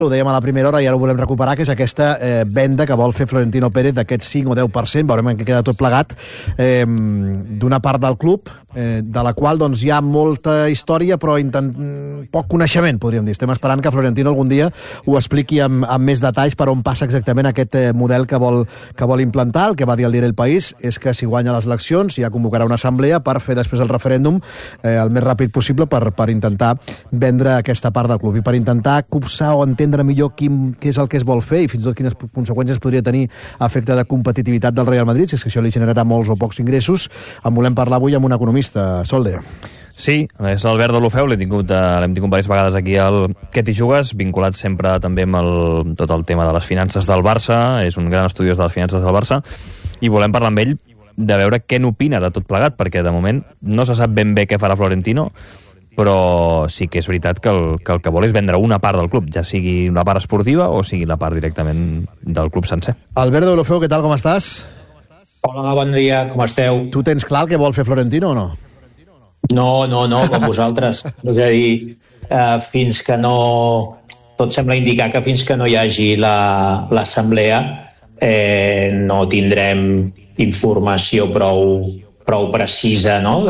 ho dèiem a la primera hora i ara ho volem recuperar, que és aquesta venda que vol fer Florentino Pérez d'aquest 5 o 10%, veurem en què queda tot plegat, d'una part del club, de la qual doncs, hi ha molta història però poc coneixement, podríem dir. Estem esperant que Florentino algun dia ho expliqui amb més detalls per on passa exactament aquest model que vol implantar. El que va dir el diari El País és que si guanya les eleccions ja convocarà una assemblea per fer després el referèndum el més ràpid possible per intentar vendre aquesta part del club i per intentar copsar o entendre millor què és el que es vol fer i fins i tot quines conseqüències podria tenir a efecte de competitivitat del Real Madrid, si és que això li generarà molts o pocs ingressos. En volem parlar avui amb un economista. Solde. Sí, és l'Albert de l'Ofeu, l'hem tingut diverses vegades aquí al Què t'hi jugues, vinculat sempre també amb tot el tema de les finances del Barça, és un gran estudiós de les finances del Barça, i volem parlar amb ell de veure què n'opina de tot plegat, perquè de moment no se sap ben bé què farà Florentino, però sí que és veritat que el que vol és vendre una part del club, ja sigui la part esportiva o sigui la part directament del club sencer. Albert de l'Ofeu, què tal, com estàs? Hola, bon dia, com esteu? Tu tens clar el que vol fer Florentino o no? No, com vosaltres. És a dir, fins que no... Tot sembla indicar que fins que no hi hagi l'assemblea no tindrem informació prou precisa, no?,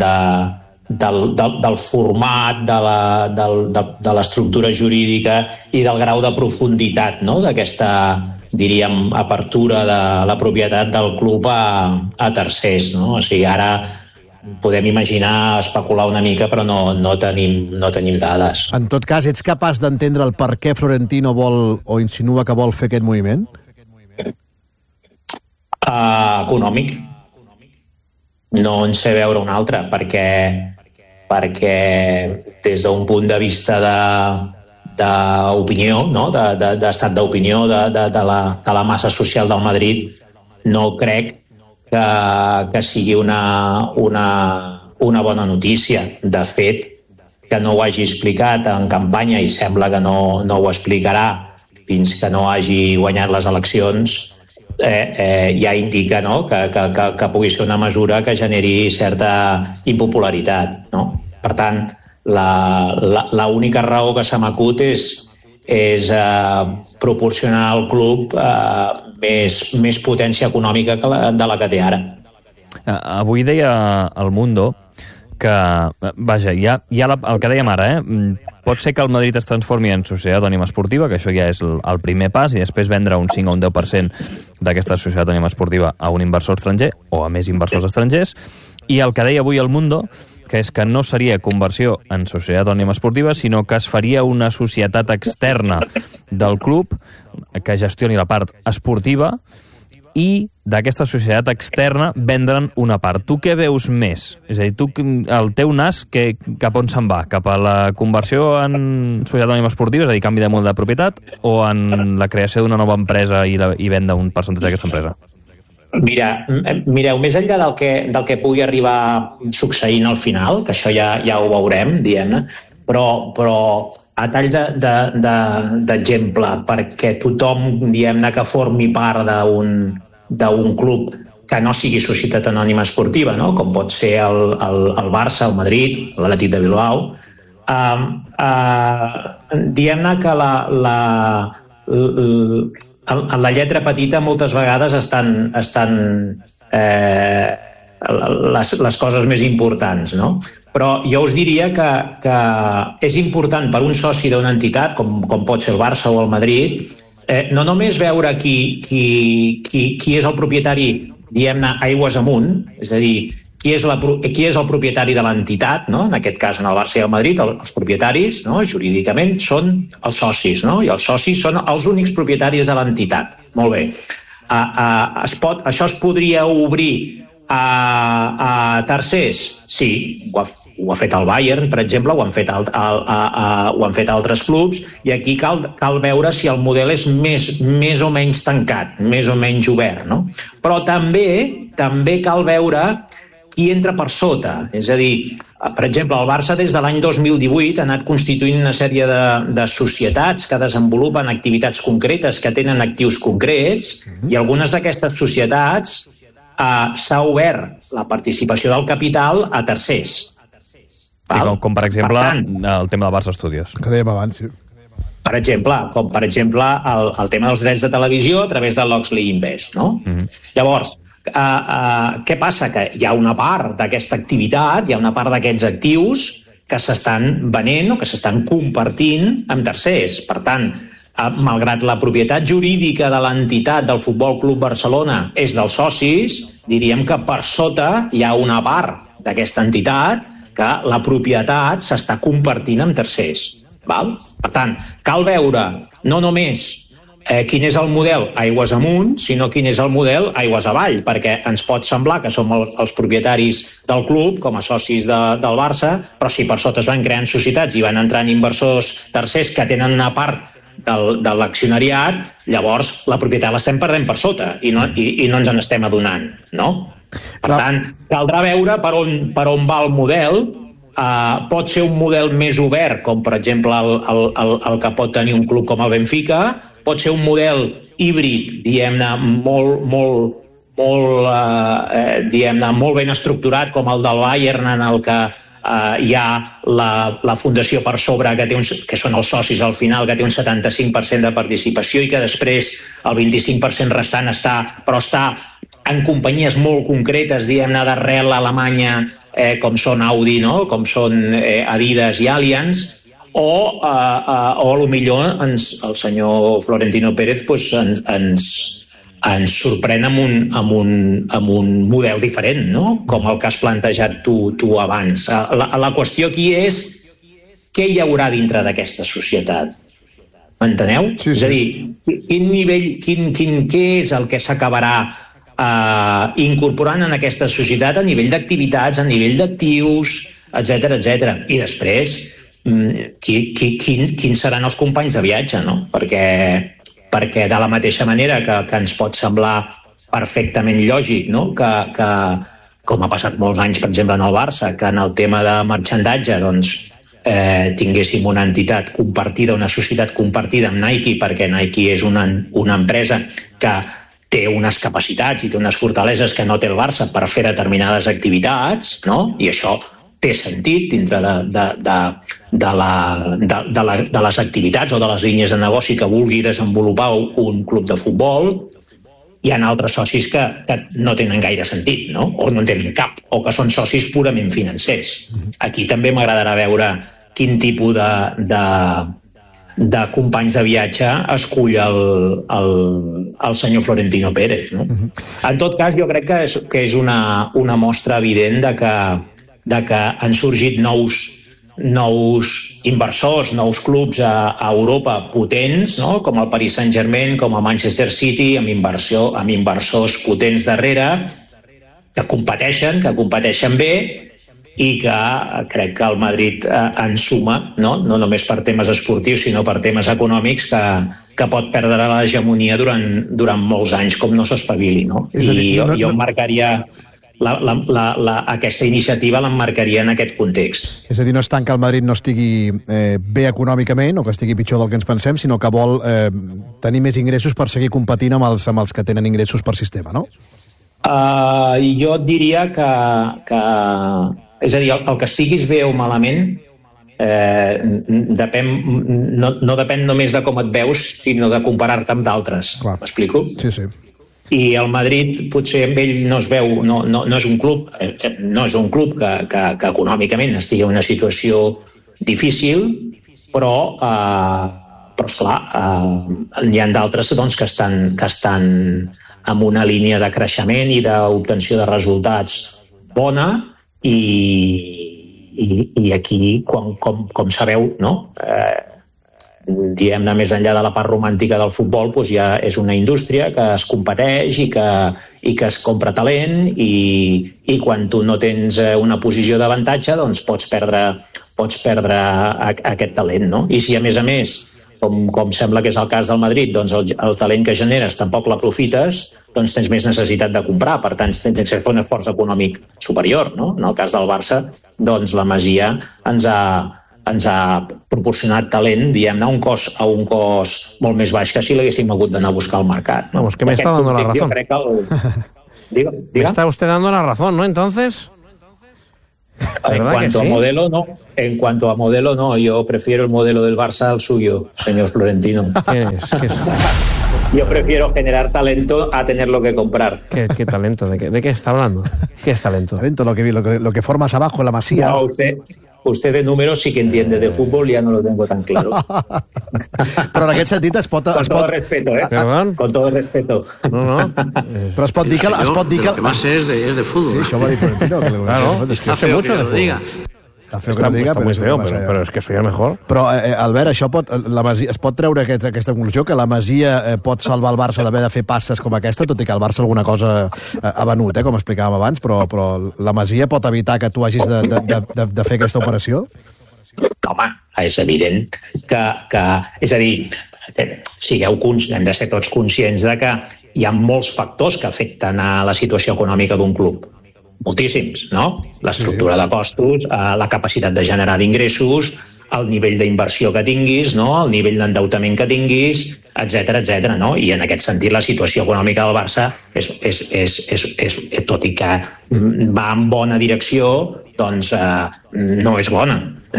del format, de l'estructura jurídica i del grau de profunditat, no?, d'aquesta, diríem, apertura de la propietat del club a tercers, no? O sigui, ara podem imaginar, especular una mica, però no tenim dades. En tot cas, ets capaç d'entendre el per què Florentino vol o insinua que vol fer aquest moviment? Econòmic. No en sé veure un altre, perquè des d'un punt de vista d'opinió, no? d'estat d'opinió de la massa social del Madrid, no crec que sigui una bona notícia. De fet, que no ho hagi explicat en campanya, i sembla que no ho explicarà fins que no hagi guanyat les eleccions, ja indica, no?, que pugui ser una mesura que generi certa impopularitat, no? Per tant, l'única raó que se m'acut és proporcionar al club més potència econòmica de la que té ara. Avui deia El Mundo que, vaja, ja el que dèiem ara, pot ser que el Madrid es transformi en societat anònima esportiva, que això ja és el primer pas, i després vendre un 5 o un 10% d'aquesta societat anònima esportiva a un inversor estranger o a més inversors estrangers, i el que deia avui El Mundo, que és que no seria conversió en societat anònima esportiva, sinó que es faria una societat externa del club que gestioni la part esportiva i d'aquesta societat externa vendre'n una part. Tu què veus més? És a dir, el teu nas cap on se'n va? Cap a la conversió en societat anònima esportiva, és a dir, canvi de model de propietat, o en la creació d'una nova empresa i venda un percentatge d'aquesta empresa? Mireu, més enllà del que pugui arribar succeint al final, que això ja ho veurem, diguem-ne, però a tall d'exemple, perquè tothom, diguem-ne, que formi part d'un club que no sigui societat anònima esportiva, no?, com pot ser el Barça, el Madrid, l'Atlètic de Bilbao, diguem-ne que en la lletra petita moltes vegades estan les coses més importants, no? Però jo us diria que és important per un soci d'una entitat, com pot ser el Barça o el Madrid, no només veure qui és el propietari, diguem-ne, aigües amunt, és a dir, qui és el propietari de l'entitat, no? En aquest cas, en el Barça i el Madrid, els propietaris, no?, jurídicament són els socis, no? I els socis són els únics propietaris de l'entitat. Molt bé. Això es podria obrir a tercers? Sí, ho ha fet el Bayern, per exemple, ho han fet altres clubs, i aquí cal veure si el model és més o menys tancat, més o menys obert, no? Però també cal veure qui entra per sota. És a dir, per exemple, el Barça des de l'any 2018 ha anat constituint una sèrie de societats que desenvolupen activitats concretes, que tenen actius concrets, i algunes d'aquestes societats s'ha obert la participació del capital a tercers. Sí, com per exemple el tema del Barça Studios. Que dèiem abans, sí. Per exemple, el tema dels drets de televisió a través de l'Oxley Invest, no? Llavors, què passa? Que hi ha una part d'aquesta activitat, hi ha una part d'aquests actius que s'estan venent o que s'estan compartint amb tercers. Per tant, malgrat la propietat jurídica de l'entitat del Futbol Club Barcelona és dels socis, diríem que per sota hi ha una part d'aquesta entitat que la propietat s'està compartint amb tercers. Val? Per tant, cal veure no només quin és el model aigües amunt, sinó quin és el model aigües avall, perquè ens pot semblar que som els propietaris del club, com a socis del Barça, però si per sota es van creant societats i van entrant inversors tercers que tenen una part de l'accionariat, llavors la propietat l'estem perdent per sota i no ens en estem adonant, no? Per tant, caldrà veure per on va el model. Pot ser un model més obert, com per exemple el que pot tenir un club com el Benfica, pot ser un model híbrid, diguem-ne, molt ben estructurat, com el del Bayern, en el que hi ha la fundació per sobre, que són els socis al final, que té un 75% de participació i que després el 25% restant està en companyies molt concretes, diguem-ne, d'arrel alemanya, com són Audi, no? Com són Adidas i Allianz, o potser el senyor Florentino Pérez ens sorprèn amb un model diferent, no? Com el que has plantejat tu abans. La qüestió aquí és què hi haurà dintre d'aquesta societat. M'enteneu? Sí. És a dir, quin nivell, què és el que s'acabarà incorporant en aquesta societat a nivell d'activitats, a nivell d'actius, etc. I després, quins seran els companys de viatge, no? Perquè de la mateixa manera que ens pot semblar perfectament lògic, no? Que com ha passat molts anys, per exemple, en el Barça, que en el tema de marxandatge tinguéssim una entitat compartida, una societat compartida amb Nike, perquè Nike és una empresa que té unes capacitats i té unes fortaleses que no té el Barça per fer determinades activitats, no? I això té sentit dintre de les activitats o de les línies de negoci que vulgui desenvolupar un club de futbol. Hi ha altres socis que no tenen gaire sentit, no? O no en tenen cap, o que són socis purament financers. Aquí també m'agradarà veure quin tipus de companys de viatge escull el senyor Florentino Pérez, no? En tot cas, jo crec que és una mostra evident de que han sorgit nous inversors, nous clubs a Europa potents, no? Com el Paris Saint-Germain, com el Manchester City, amb inversors potents darrere, que competeixen bé, i que crec que el Madrid en suma, no només per temes esportius, sinó per temes econòmics, que pot perdre l'hegemonia durant molts anys, com no s'espavili, no? I jo emmarcaria aquesta iniciativa l'emmarcaria en aquest context. És a dir, no és tant que el Madrid no estigui bé econòmicament o que estigui pitjor del que ens pensem, sinó que vol tenir més ingressos per seguir competint amb els que tenen ingressos per sistema, no? Jo et diria que és a dir, el que estiguis bé o malament no depèn només de com et veus, sinó de comparar-te amb d'altres. M'explico? Sí. I el Madrid potser amb ell no es veu, no és un club que econòmicament estigui en una situació difícil, però esclar, hi ha d'altres que estan amb una línia de creixement i d'obtenció de resultats bona, i aquí, com sabeu, no? Diguem-ne, més enllà de la part romàntica del futbol, doncs ja és una indústria que es competeix i que es compra talent, i quan tu no tens una posició d'avantatge, doncs pots perdre aquest talent, no? I si a més, com sembla que és el cas del Madrid, doncs el talent que generes tampoc l'aprofites, doncs tens més necessitat de comprar, per tant tens que fer un esforç econòmic superior, no? En el cas del Barça, doncs la Masia ens ha proporcionat talent, diguem-ne, a un cost molt més baix que si l'haguéssim hagut d'anar a buscar al mercat, ¿no? Vamos, que me está dando la razón. Diga. Me está usted dando la razón, ¿no? Entonces... En cuanto a modelo, no. Yo prefiero el modelo del Barça al suyo, señor Florentino. ¿Qué es? Yo prefiero generar talento a tenerlo que comprar. ¿Qué talento? ¿De qué está hablando? ¿Qué es talento? Talento, lo que formas abajo en la Masía. No, usted de números sí que entiende de fútbol, ya no lo tengo tan claro. Però en aquest sentit es pot... Con todo respeto, Perdón? Con todo respeto. No. Però es pot dir que... Lo que más sé es de fútbol. Sí, això va dir Florentino. Claro, Está feo que lo diga. Està feo que lo diga, está muy feo, pero es que soy el mejor. Però, Albert, això es pot treure aquesta conclusió, que la Masia pot salvar el Barça d'haver de fer passes com aquesta, tot i que el Barça alguna cosa ha venut, com explicàvem abans, però la Masia pot evitar que tu hagis de fer aquesta operació? Home, és evident que és a dir, hem de ser tots conscients de que hi ha molts factors que afecten a la situació econòmica d'un club. Moltíssims, no? L'estructura de costos, la capacitat de generar d'ingressos, el nivell d'inversió que tinguis, no? El nivell d'endeutament que tinguis, etc, no? I en aquest sentit la situació econòmica del Barça és tot i que va en bona direcció, doncs no és bona.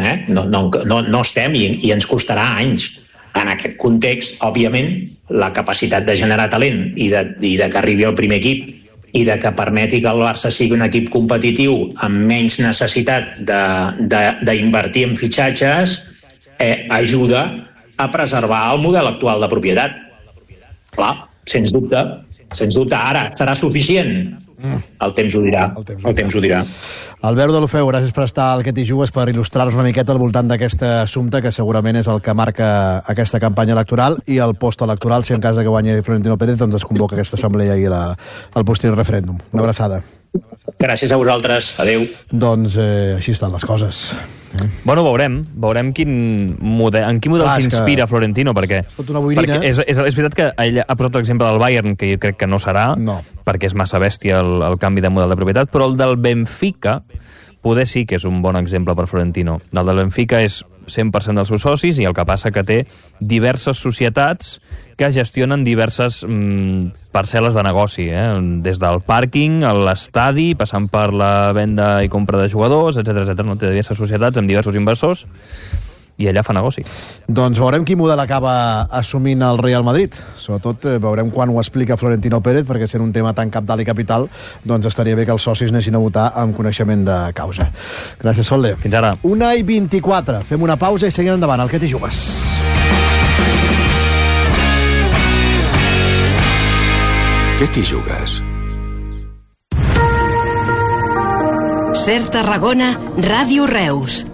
No estem i ens costarà anys. En aquest context, òbviament, la capacitat de generar talent i de que arribi al primer equip i de que permeti que el Barça sigui un equip competitiu amb menys necessitat d'invertir en fitxatges ajuda a preservar el model actual de propietat. Clar, sens dubte. Ara, serà suficient? El temps ho dirà. Albert Deulofeu, gràcies per estar al Que t'hi jugues, per il·lustrar-nos una miqueta al voltant d'aquest assumpte que segurament és el que marca aquesta campanya electoral i el postelectoral, si en cas de que guanyi Florentino Pérez, doncs es convoca aquesta assemblea i el posterior referèndum. Una abraçada. Gràcies a vosaltres. Adéu. Doncs així estan les coses. Bueno, veurem en quin model s'inspira Florentino, perquè és veritat que ell ha posat l'exemple del Bayern, que jo crec que no serà, perquè és massa bèstia el canvi de model de propietat, però el del Benfica poder sí que és un bon exemple per Florentino. El del Benfica és 100% dels seus socis i el que passa que té diverses societats que gestionen diverses parcel·les de negoci, des del pàrquing, l'estadi, passant per la venda i compra de jugadors, etc. No? Té diverses societats amb diversos inversors i allà fa negoci. Doncs veurem quin model acaba assumint el Real Madrid. Sobretot veurem quan ho explica Florentino Pérez, perquè sent un tema tan cabdal i capital, doncs estaria bé que els socis anessin a votar amb coneixement de causa. Gràcies, Solde. Fins ara. 1:24. Fem una pausa i seguim endavant. Al Que t'hi jugues. Què t'hi jugues? Ser Tarragona, Ràdio Reus.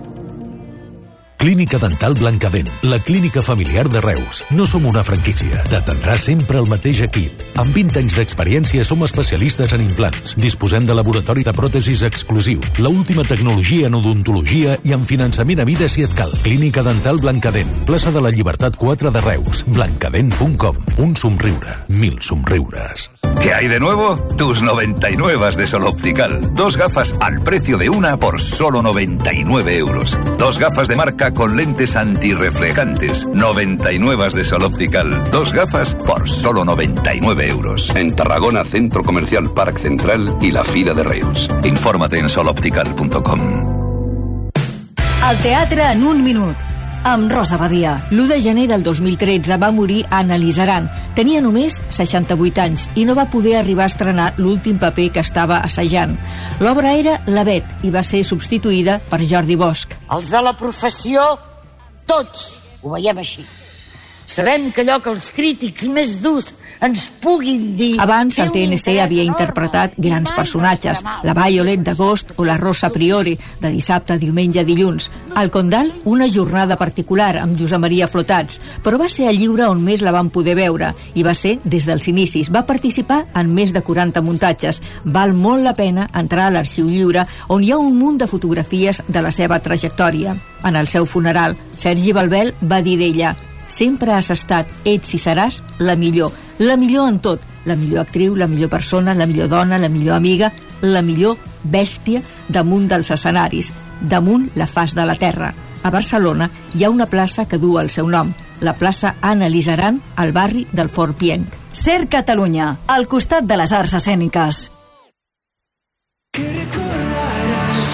Clínica Dental Blancadent, la clínica familiar de Reus. No som una franquícia. T'atendrà sempre el mateix equip. Amb 20 anys d'experiència som especialistes en implants. Disposem de laboratori de pròtesis exclusiu, la última tecnologia en odontologia i en finançament a mida si et cal. Clínica Dental Blancadent, plaça de la Llibertat 4 de Reus. Blancadent.com. Un somriure, 1000 somriures. ¿Qué hay de nuevo? Tus 99 de Sol Optical. 2 gafas al precio de una por solo 99 euros. 2 gafas de marca con lentes antirreflejantes. 99 de Sol Optical. 2 gafas por solo 99 euros. En Tarragona, Centro Comercial Parc Central y la Fira de Reus. Infórmate en soloptical.com. El teatre en un minut. Amb Rosa Badia. L'1 de gener del 2013 va morir Anna Lizaran. Tenia només 68 anys i no va poder arribar a estrenar l'últim paper que estava assajant. L'obra era La Bet i va ser substituïda per Jordi Bosch. Els de la professió, tots ho veiem així. Sabem que allò que els crítics més durs ens puguin dir... Abans, el TNC havia interpretat grans personatges, la Violet d'Agost o la Rosa Priore, de dissabte, diumenge, dilluns. Al Condal, una jornada particular amb Josep Maria Flotats, però va ser al Lliure on més la van poder veure, i va ser des dels inicis. Va participar en més de 40 muntatges. Val molt la pena entrar a l'Arxiu Lliure, on hi ha un munt de fotografies de la seva trajectòria. En el seu funeral, Sergi Balbel va dir d'ella: sempre has estat, ets i seràs la millor en tot, la millor actriu, la millor persona, la millor dona, la millor amiga, la millor bèstia damunt dels escenaris, damunt la faç de la terra. A Barcelona hi ha una plaça que du el seu nom, la plaça Anna Lizaran, al barri del Fort Pienc. Ser Catalunya, al costat de les arts escèniques. Que recordarás los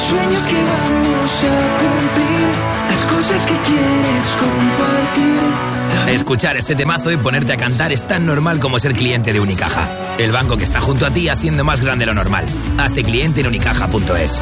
sueños que vamos a cumplir, las cosas que quieres compartir. Escuchar este temazo y ponerte a cantar es tan normal como ser cliente de Unicaja. El banco que está junto a ti haciendo más grande lo normal. Hazte cliente en unicaja.es.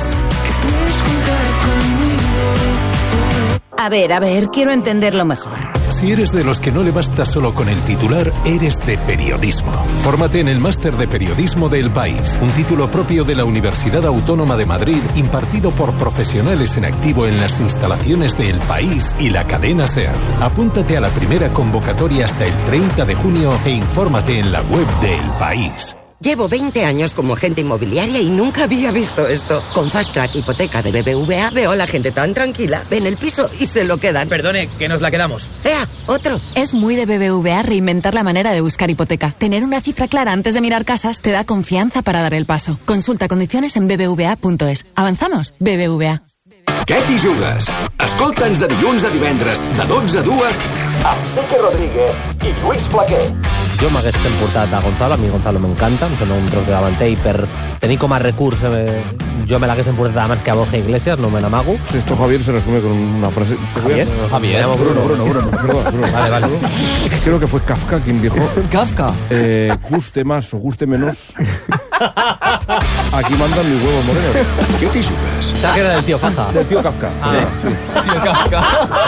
A ver, quiero entenderlo mejor. Si eres de los que no le basta solo con el titular, eres de periodismo. Fórmate en el Máster de Periodismo de El País, un título propio de la Universidad Autónoma de Madrid, impartido por profesionales en activo en las instalaciones de El País y la cadena SER. Apúntate a la primera convocatoria hasta el 30 de junio e infórmate en la web de El País. Llevo 20 años como agente inmobiliaria y nunca había visto esto. Con Fast Track Hipoteca de BBVA veo a la gente tan tranquila, ven el piso y se lo quedan. Perdone, que nos la quedamos. ¡Ea, otro! Es muy de BBVA reinventar la manera de buscar hipoteca. Tener una cifra clara antes de mirar casas te da confianza para dar el paso. Consulta condiciones en bbva.es. ¿Avanzamos? BBVA. Què t'hi jugues? Escolta'ns de dilluns a divendres, de 12 a 2, amb Seque Rodríguez i Lluís Flaquer. Jo m'hagués portat a Gonzalo, a mi Gonzalo m'encanta, em sembla un tros de davanter i per tenir com a recurs jo me l'hagués portat abans que a Borja Iglesias, no me n'amago. Si esto Javier se resume con una frase... Javier. Bruno. Vale. Creo que fue Kafka quien dijo... Kafka. Guste más o guste menos. Aquí mandan mis huevos morenos. Què t'hi jugues? S'ha quedat del tío Kafka. Del tío Kafka. Sí. Tío Kafka.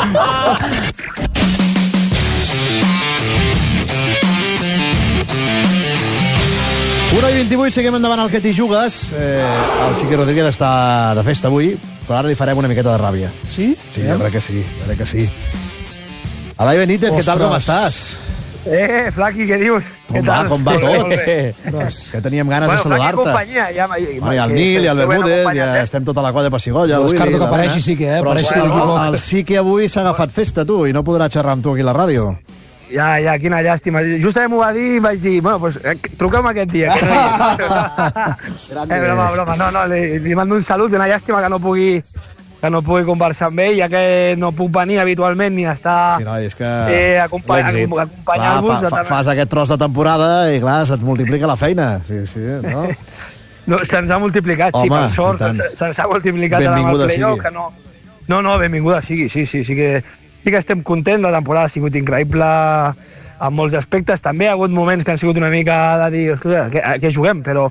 1:28, seguim endavant al que t'hi jugues. El Sique Rodríguez està de festa avui, però ara li farem una miqueta de ràbia. Sí? Sí, jo crec que sí. Alai Benítez, què tal, com estàs? Flaqui, què dius? Com va tot? Que teníem ganes de saludar-te. Companyia, i el Nil, i el Bermúdez, ja estem tota la colla de Pessigolles. No descarto que apareixi Sique, però el Sique avui s'ha agafat festa, tu, i no podrà xerrar amb tu aquí a la ràdio. Ja, quina llàstima. Justament m'ho va dir i vaig dir, bueno, pues truqueu-me aquest dia. Broma. No, li mando un salut i una llàstima que no pugui conversar amb ell, ja que no puc venir habitualment ni estar acompanyant-vos. Fas aquest tros de temporada i, clar, se't multiplica la feina. Sí, no? No, se'ns ha multiplicat, sí, per sort. Se'ns ha multiplicat amb el playoff, que no... No, benvinguda sigui, sí que estem contents, la temporada ha sigut increïble en molts aspectes, també ha hagut moments que han sigut una mica de dir, què juguem, però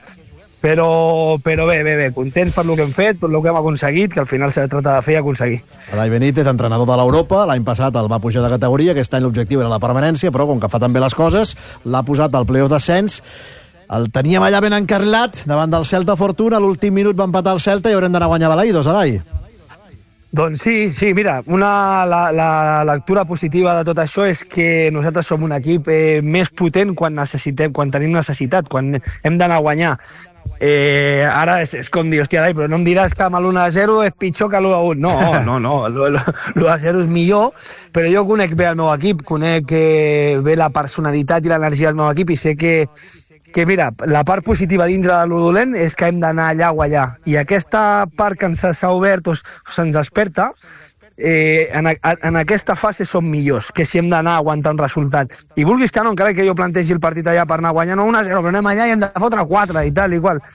bé, contents per lo que hem fet, per lo que hem aconseguit, que al final s'ha tractat de fer i aconseguir. Alai Benítez, entrenador de l'Europa, l'any passat el va pujar de categoria, aquest any l'objectiu era la permanència, però com que fa tan bé les coses, l'ha posat al playoff d'ascens. El teníem allà ben encarrilat, davant del Celta Fortuna, a l'últim minut va empatar el Celta i haurem d'anar a guanyar Balaidos, Alai. Doncs sí, mira, la lectura positiva de tot això és que nosaltres som un equip més potent quan tenim necessitat, quan hem d'anar a guanyar. Ara és com dir, hòstia, però no em diràs que amb l'1-0 és pitjor que l'1-1. No, l'1-0 és millor, però jo conec bé el meu equip, conec bé la personalitat i l'energia del meu equip i sé que mira, la part positiva dintre de lo dolent és que hem d'anar allà a guanyar. I aquesta part que ens s'ha obert o se'ns desperta, en aquesta fase som millors que si hem d'anar a aguantar un resultat. I vulguis que no, encara que jo plantegi el partit allà per anar a guanyar, no 1-0, però anem allà i hem de fotre 4 i tal i qual.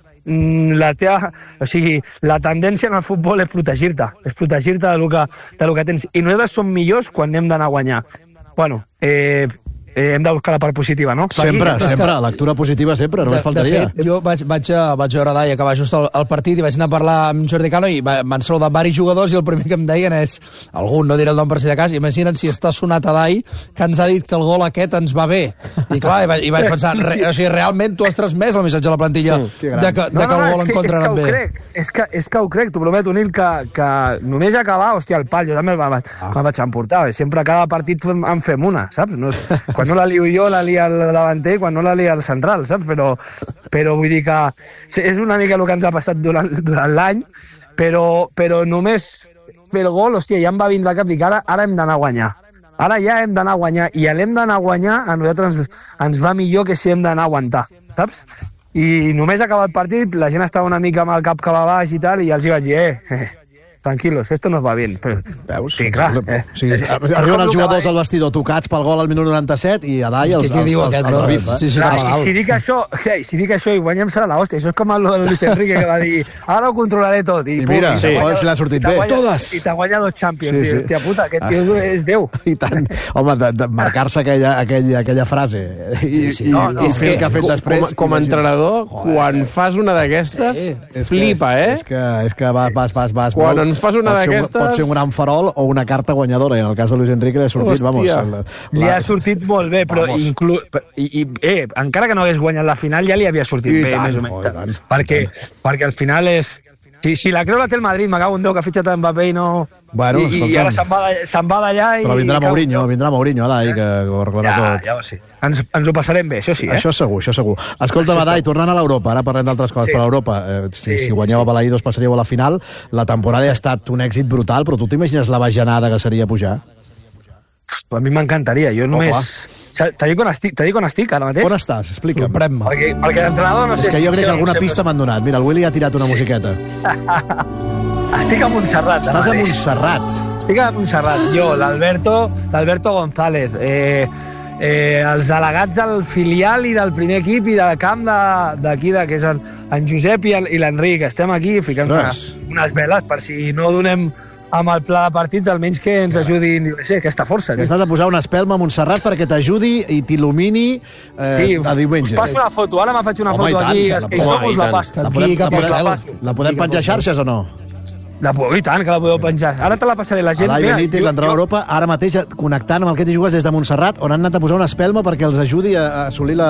La tendència en el futbol és protegir-te del que tens. I nosaltres som millors quan hem d'anar a guanyar. Bueno, hem de buscar la part positiva, no? Sempre, lectura positiva sempre, només faltaria. De fet, jo vaig veure Dai acabar just el partit i vaig anar a parlar amb Jordi Cano i m'han saludat diversos jugadors i el primer que em deien és, algun no diré el nom per si de cas, imagina't si està sonat a Dai que ens ha dit que el gol aquest ens va bé. I clar, i vaig pensar, o sigui, realment tu has transmès el missatge a la plantilla de que el gol en contra anat bé. És que ho crec, t'ho prometo, Nil, que només acabar, hòstia, el pal, jo també me'n vaig emportar. Sempre cada partit en fem una, saps? Quan no la lio jo, la lia el davanter, quan no la lia el central, saps? Però vull dir que és una mica el que ens ha passat durant l'any, però només fer el gol, hòstia, ja em va vindre al cap, dic, ara hem d'anar a guanyar. Ara ja hem d'anar a guanyar, i l'hem d'anar a guanyar a nosaltres ens va millor que si hem d'anar a aguantar, saps? I només acabar el partit, la gent estava una mica amb el cap cap a baix i tal, i els hi vaig dir, tranquilos, esto nos va bien. Però, veus? Sí, clar. Sí, arriben els jugadors al vestidor tocats pel gol al minut 97 i a Dai els revifa. Si dic això i guanyem serà l'hòstia. Això és com el de Luis Enrique que va dir ara ho controlaré tot. I mira, si l'ha sortit bé. I t'ha guanyat 2 Champions. Hòstia puta, aquest tio és Déu. I tant. Home, de marcar-se aquella frase i fer que ha fet després. Com a entrenador, quan fas una d'aquestes, flipa, És que vas. Quan en fas una d'aquestes... Pot ser un gran farol o una carta guanyadora, i en el cas de Luis Enrique li ha sortit, Li ha sortit molt bé, però encara que no hagués guanyat la final, ja li havia sortit bé, més o menys. Perquè al final és... Si la creu la té el Madrid, me cago en Déu que ha fitxat Mbappé i no... Bueno, I ara se'n va d'allà i... Però vindrà Mourinho, Adai, que ho arreglarà tot. Ja ho sé. Ens ho passarem bé, això sí, Això segur. Escolta, Adai, tornant a l'Europa, ara parlem d'altres coses, però a l'Europa, si guanyeu a Balaïdos passaríeu a la final, la temporada ha estat un èxit brutal, però tu t'imagines la bajanada que seria pujar? A mi m'encantaria, jo només... T'ha dit on estic ara mateix? On estàs? Explica'm. Perquè l'entrenador no sé... És que jo crec que alguna pista m'han donat. Mira, el Willy ha tirat una musiqueta. Estic a Montserrat. Estàs a Montserrat. Estic a Montserrat. Jo, l'Alberto González, els delegats del filial i del primer equip i del camp d'aquí, que és en Josep i l'Enric. Estem aquí ficant unes veles per si no donem amb el pla de partit, almenys que ens ajudin, no sé, aquesta força. Has de posar una espelma a Montserrat perquè t'ajudi i t'il·lumini a diumenge. Us passo una foto, ara me faig una foto aquí, us la passo. La podem penjar a xarxes o no? I tant, que la podeu penjar. Ara te la passaré la gent. Adai Benítez, l'entrenador d'Europa, ara mateix connectant amb el que t'hi jugues des de Montserrat, on han anat a posar una espelma perquè els ajudi a assolir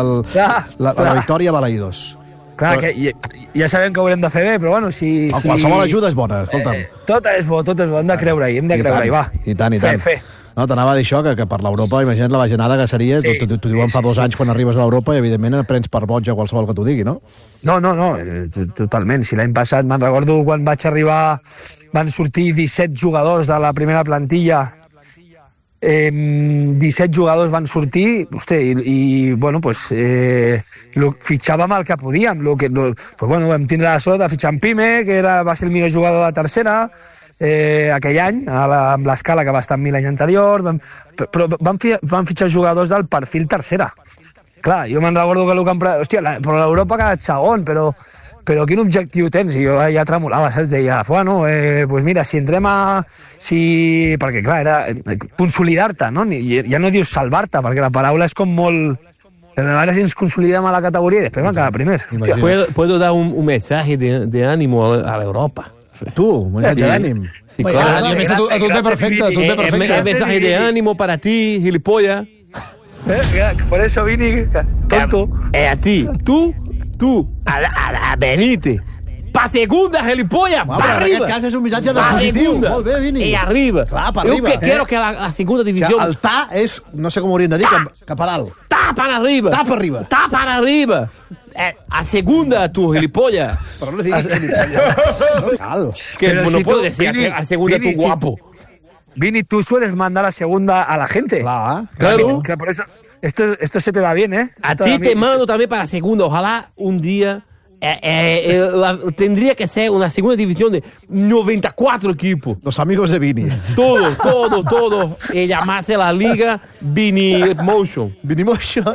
la victòria a Balaïdos. Clar, que ja sabem que ho haurem de fer bé, però bueno, si... Qualsevol ajuda és bona, escolta'm. Tot és bo, hem de creure-hi, va. I tant. No, t'anava a dir això, que per l'Europa, imagina't la bajanada que seria, t'ho diuen fa 2 anys quan arribes a l'Europa i evidentment prens per boig a qualsevol que t'ho digui, no? No, totalment. Si l'any passat, me'n recordo quan vaig arribar, van sortir 17 jugadors de la primera plantilla, 17 jugadors van sortir, i bueno, pues fitxàvem el que podíem. Vam tindre la sort de fitxar en Pime, que va ser el millor jugador de tercera aquell any, amb l'Escala, que va estar amb mi l'any anterior, però van fitxar jugadors del perfil tercera. Clar, jo me'n recordo que però l'Europa ha quedat segon, però quin objectiu tens? I jo ja tremolava, saps? Deia, bueno, pues mira, si entrem perquè, clar, era consolidar-te, no? Ja no dius salvar-te, perquè la paraula és com molt... Ara si ens consolidem a la categoria i després van quedar primers. ¿Puedo dar un mensaje de ánimo a l'Europa? Tu, un mensaje d'ànim. Sí, claro. A tu et ve perfecte. El mensaje de ánimo para ti, gilipollas. Por eso Vini, tonto. A ti, tú, a Benítez. Pa segunda, gilipollas, pa arriba. En aquest cas és un missatge de positiu. Molt bé, Vini. I arriba. Clar, pa arriba. Yo quiero que la segunda división... El ta és, no sé com ho hauríem de dir, cap a dalt. Ta para arriba. Ta para arriba. A segunda, tu gilipollas. Però no diguis gilipollas. No cal. Que no puedo decir a segunda tu guapo. Vini, tú sueles mandar a segunda a la gente. Claro. Por eso... Esto se te da bien, ¿eh? A ti te mando también para segunda. Ojalá un día tendría que ser una segunda división de 94 equipos. Los amigos de Vini. Todo. Y llamarse la liga Vini Motion. Vini Motion.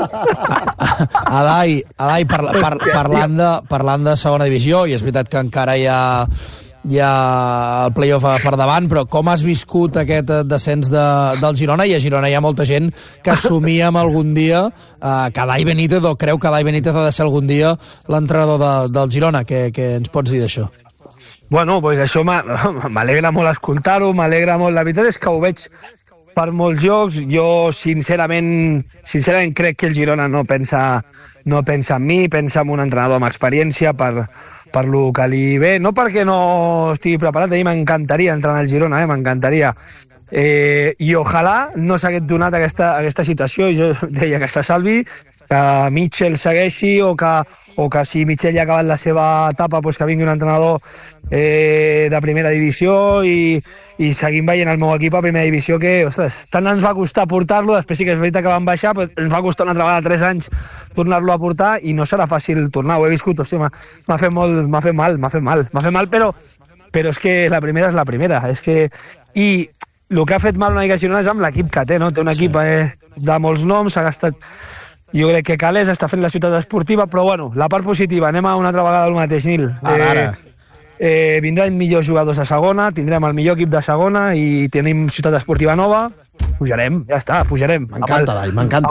Adai, parlant de segona divisió, i és veritat que encara hi ha el play-off per davant, però com has viscut aquest descens del Girona? I a Girona hi ha molta gent que assumíem algun dia que Adai Benítez, o creu que Adai Benítez ha de ser algun dia l'entrenador del Girona. Què ens pots dir d'això? Bueno, pues això m'alegra molt escoltar-ho, m'alegra molt. La veritat és que ho veig per molts jocs. Jo sincerament crec que el Girona no pensa en mi, pensa en un entrenador amb experiència per lo que li ve, no perquè no estigui preparat. A mi m'encantaria entrar al Girona, m'encantaria. I ojalà no s'hagués donat aquesta situació. Jo deia que se salvi, que Mitchell segueixi, o que si Mitchell ja ha acabat la seva etapa, pues que vingui un entrenador de primera divisió i seguim veient el meu equip a primera divisió, que, ostres, tant ens va costar portar-lo. Després sí que és veritat que van baixar, però ens va costar una altra vegada 3 anys tornar-lo a portar, i no serà fàcil tornar. Ho he viscut, m'ha fet mal, però però és que la primera és la primera. I el que ha fet mal una mica Girona és amb l'equip que té, no? Té un equip de molts noms, s'ha gastat... Jo crec que Calés està fent la ciutat esportiva, però bueno, la part positiva, anem a una altra vegada al mateix, Nil. Ara. Vindran millors jugadors a segona, tindrem el millor equip de segona i tenim ciutat esportiva nova, pujarem, ja està, pujarem. M'encanta, Dai, m'encanta.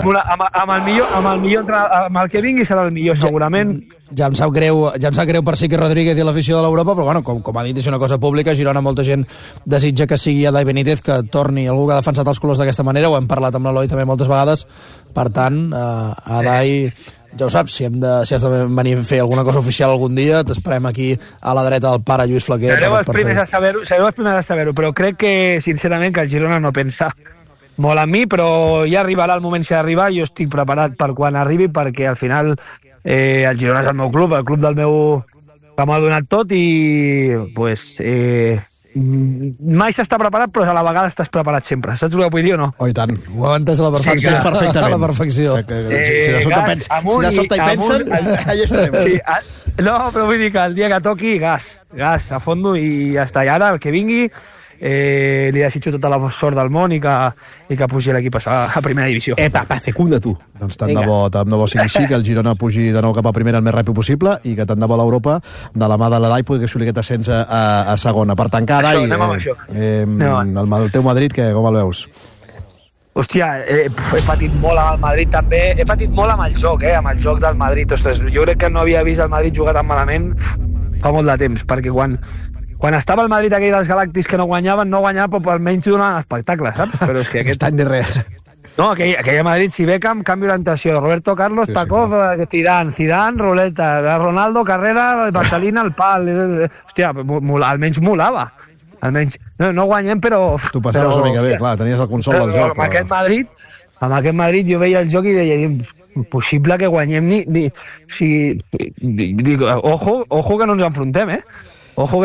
Amb el que vingui serà el millor, segurament. Ja em sap greu per Sique Rodríguez i l'afició de l'Europa, però bueno, com ha dit, és una cosa pública. Girona, molta gent desitja que sigui Adai Benítez, que torni algú que ha defensat els colors d'aquesta manera. Ho hem parlat amb l'Eloi també moltes vegades. Per tant, Adai, ja ho saps, si has de venir a fer alguna cosa oficial algun dia, t'esperem aquí a la dreta del pare Lluís Flaquer. Sereu els primers a saber-ho, però crec que, sincerament, que el Girona no pensa molt en mi, però ja arribarà el moment si ha d'arribar. Jo estic preparat per quan arribi, perquè al final el Girona és el meu club, el club del meu... que m'ha donat tot i pues, mai s'està preparat, però a la vegada estàs preparat sempre. Saps el que vull dir o no? Oh, i tant. Ho ha entès a la perfecció. Sí, perfectament. A la perfecció. Si de sobte hi pensen, allà estarem. Sí, no, però vull dir que el dia que toqui, gas a fondo i ja està. I ara, el que vingui, li desitjo tota la sort del món i que pugi l'equip a primera divisió. Pa segunda, tu. Doncs tant de bo sigui així, que el Girona pugi de nou cap a primera el més ràpid possible i que tant de bo l'Europa, de la mà de l'Adai, pugui assolir aquest ascens a segona. Per tancar, Adai, el teu Madrid, com el veus? Hòstia, he patit molt amb el Madrid també, he patit molt amb el joc del Madrid. Ostres, jo crec que no havia vist el Madrid jugar tan malament fa molt de temps, perquè quan estava el Madrid aquell dels Galàctics que no guanyava, però almenys donaven espectacle, saps? Però és que aquest any de res. No, aquell Madrid, si Beckham, canvi d'orientació, Roberto Carlos, sí, Pacov, Zidane, Roleta, Ronaldo, Carrera, Barcelina, el pal... Hòstia, almenys molava. Almenys, no guanyem, però... Tu passaves una mica bé, clar, tenies el consol del joc. Amb aquest Madrid jo veia el joc i deia, impossible que guanyem ojo que no ens enfrontem, Ojo que...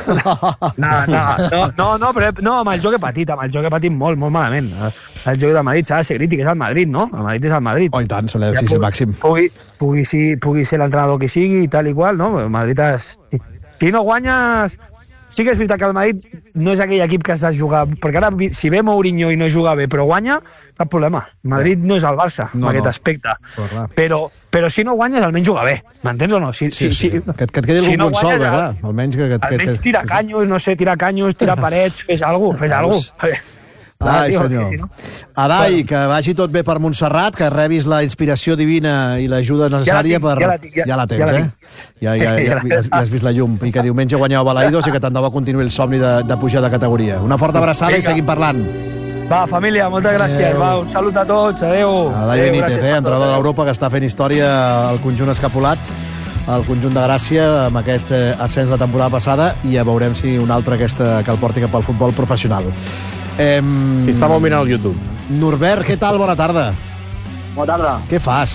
No, però amb el joc he patit molt malament. El joc del Madrid s'ha de ser crític, és el Madrid, no? El Madrid és el Madrid. Oh, i tant, se l'ha de ser màxim. Pugui ser l'entrenador que sigui i tal i qual, no? El Madrid és... Si no guanyes... Sí que és veritat que el Madrid no és aquell equip que has de jugar, perquè ara si ve Mourinho i no juga bé però guanya, cap problema. Madrid no és el Barça, en aquest aspecte. Però si no guanyes, almenys juga bé. M'entens o no? Sí. Que et quedi algun consol, clar. Almenys tira canyos, no sé, tira parets, fes alguna cosa. Ai, senyor. Si no... Adai, que vagi tot bé per Montserrat, que rebis la inspiració divina i l'ajuda necessària per... Ja la tens, Ja has vist la llum. I que diumenge guanyeu Balaïdos i que tant de bo continuï el somni de pujar de categoria. Una forta abraçada i seguim parlant. Va, família, moltes gràcies. Va, un salut a tots. Adéu. Adai Benítez, entrenador de l'Europa, que està fent història al conjunt escapulat, al conjunt de Gràcia, amb aquest ascens la temporada passada, i ja veurem si un altre que el porti cap al futbol professional. Estàveu mirant al YouTube. Norbert, què tal? Bona tarda. Bona tarda. Què fas?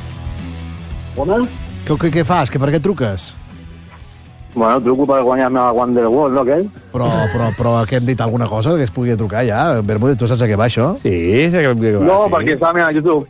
Com? Què fas? Per què truques? Bueno, truco per guanyar-me a Wonderwall, no, aquell? Però què hem dit alguna cosa que es pugui trucar ja? Bermúdez, tu saps a què va, això? Sí, sé que va. No, perquè estava mirant a YouTube.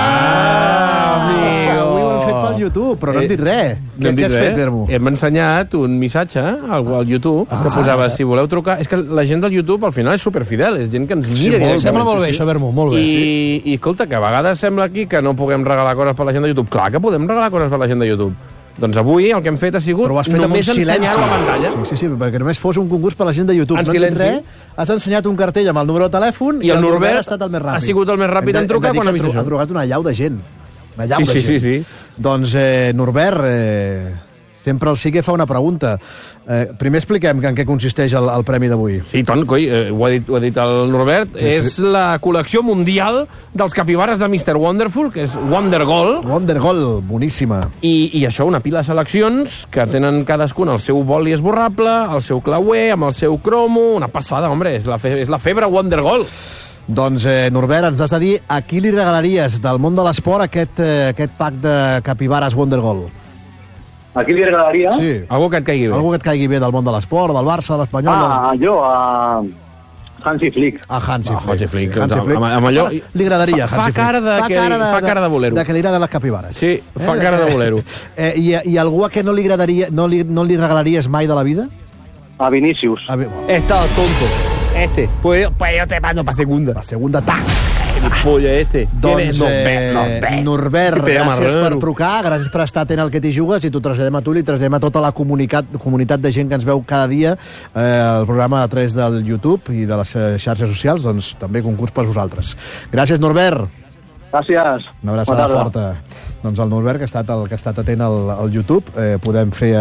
Amigo! Avui ho hem fet pel YouTube, però no hem dit res. Què has fet, Bermú? Hem ensenyat un missatge al YouTube que posava, si voleu trucar... És que la gent del YouTube al final és superfidel, és gent que ens mira. Sembla molt bé, això, Bermú, molt bé. I escolta, que a vegades sembla aquí que no puguem regalar coses per la gent de YouTube. Clar que podem regalar coses per la gent de YouTube. Doncs avui el que hem fet ha sigut només ensenyar la pantalla. Sí, perquè només fos un concurs per la gent de YouTube. En silenci. Has ensenyat un cartell amb el número de telèfon i el Norbert ha estat el més ràpid. Ha sigut el més ràpid en trucar quan ha vist això. Ha trucat una llau de gent. Sí. Doncs, Norbert, sempre el Sique fa una pregunta. Primer expliquem en què consisteix el premi d'avui. Sí, tant, coi, ho ha dit el Norbert. Sí. És la col·lecció mundial dels capibares de Mr. Wonderful, que és Wondergoal. Wondergoal, boníssima. I això, una pila de seleccions que tenen cadascun el seu boli esborrable, el seu clauer, amb el seu cromo. Una passada, home, és la febre Wondergoal. Doncs, Norbert, ens has de dir a qui li regalaries del món de l'esport aquest pack de capibares Wondergoal. A qui li regalaria? Sí. Algú que et caigui bé. Algú que et caigui bé del món de l'esport, del Barça, de l'Espanyol. Jo, a Hansi Flick. A Hansi Flick. Amb allò... Li agradaria, Hansi Flick. Fa cara de bolero. De que li agraden les capibares. Sí, fa cara de bolero. I algú a què no li regalaries mai de la vida? A Vinicius. Estado tonto. Pues yo te mando para segunda. La segunda, tac. El pollo Doncs, Norbert, gràcies per trucar, gràcies per estar atent al que t'hi jugues, i t'ho traslladem a tu, li traslladem a tota la comunitat de gent que ens veu cada dia el programa a través del YouTube i de les xarxes socials, doncs també concurs per vosaltres. Gràcies, Norbert. Gràcies. Una abraçada forta. Doncs el Norbert, que ha estat atent al YouTube, podem fer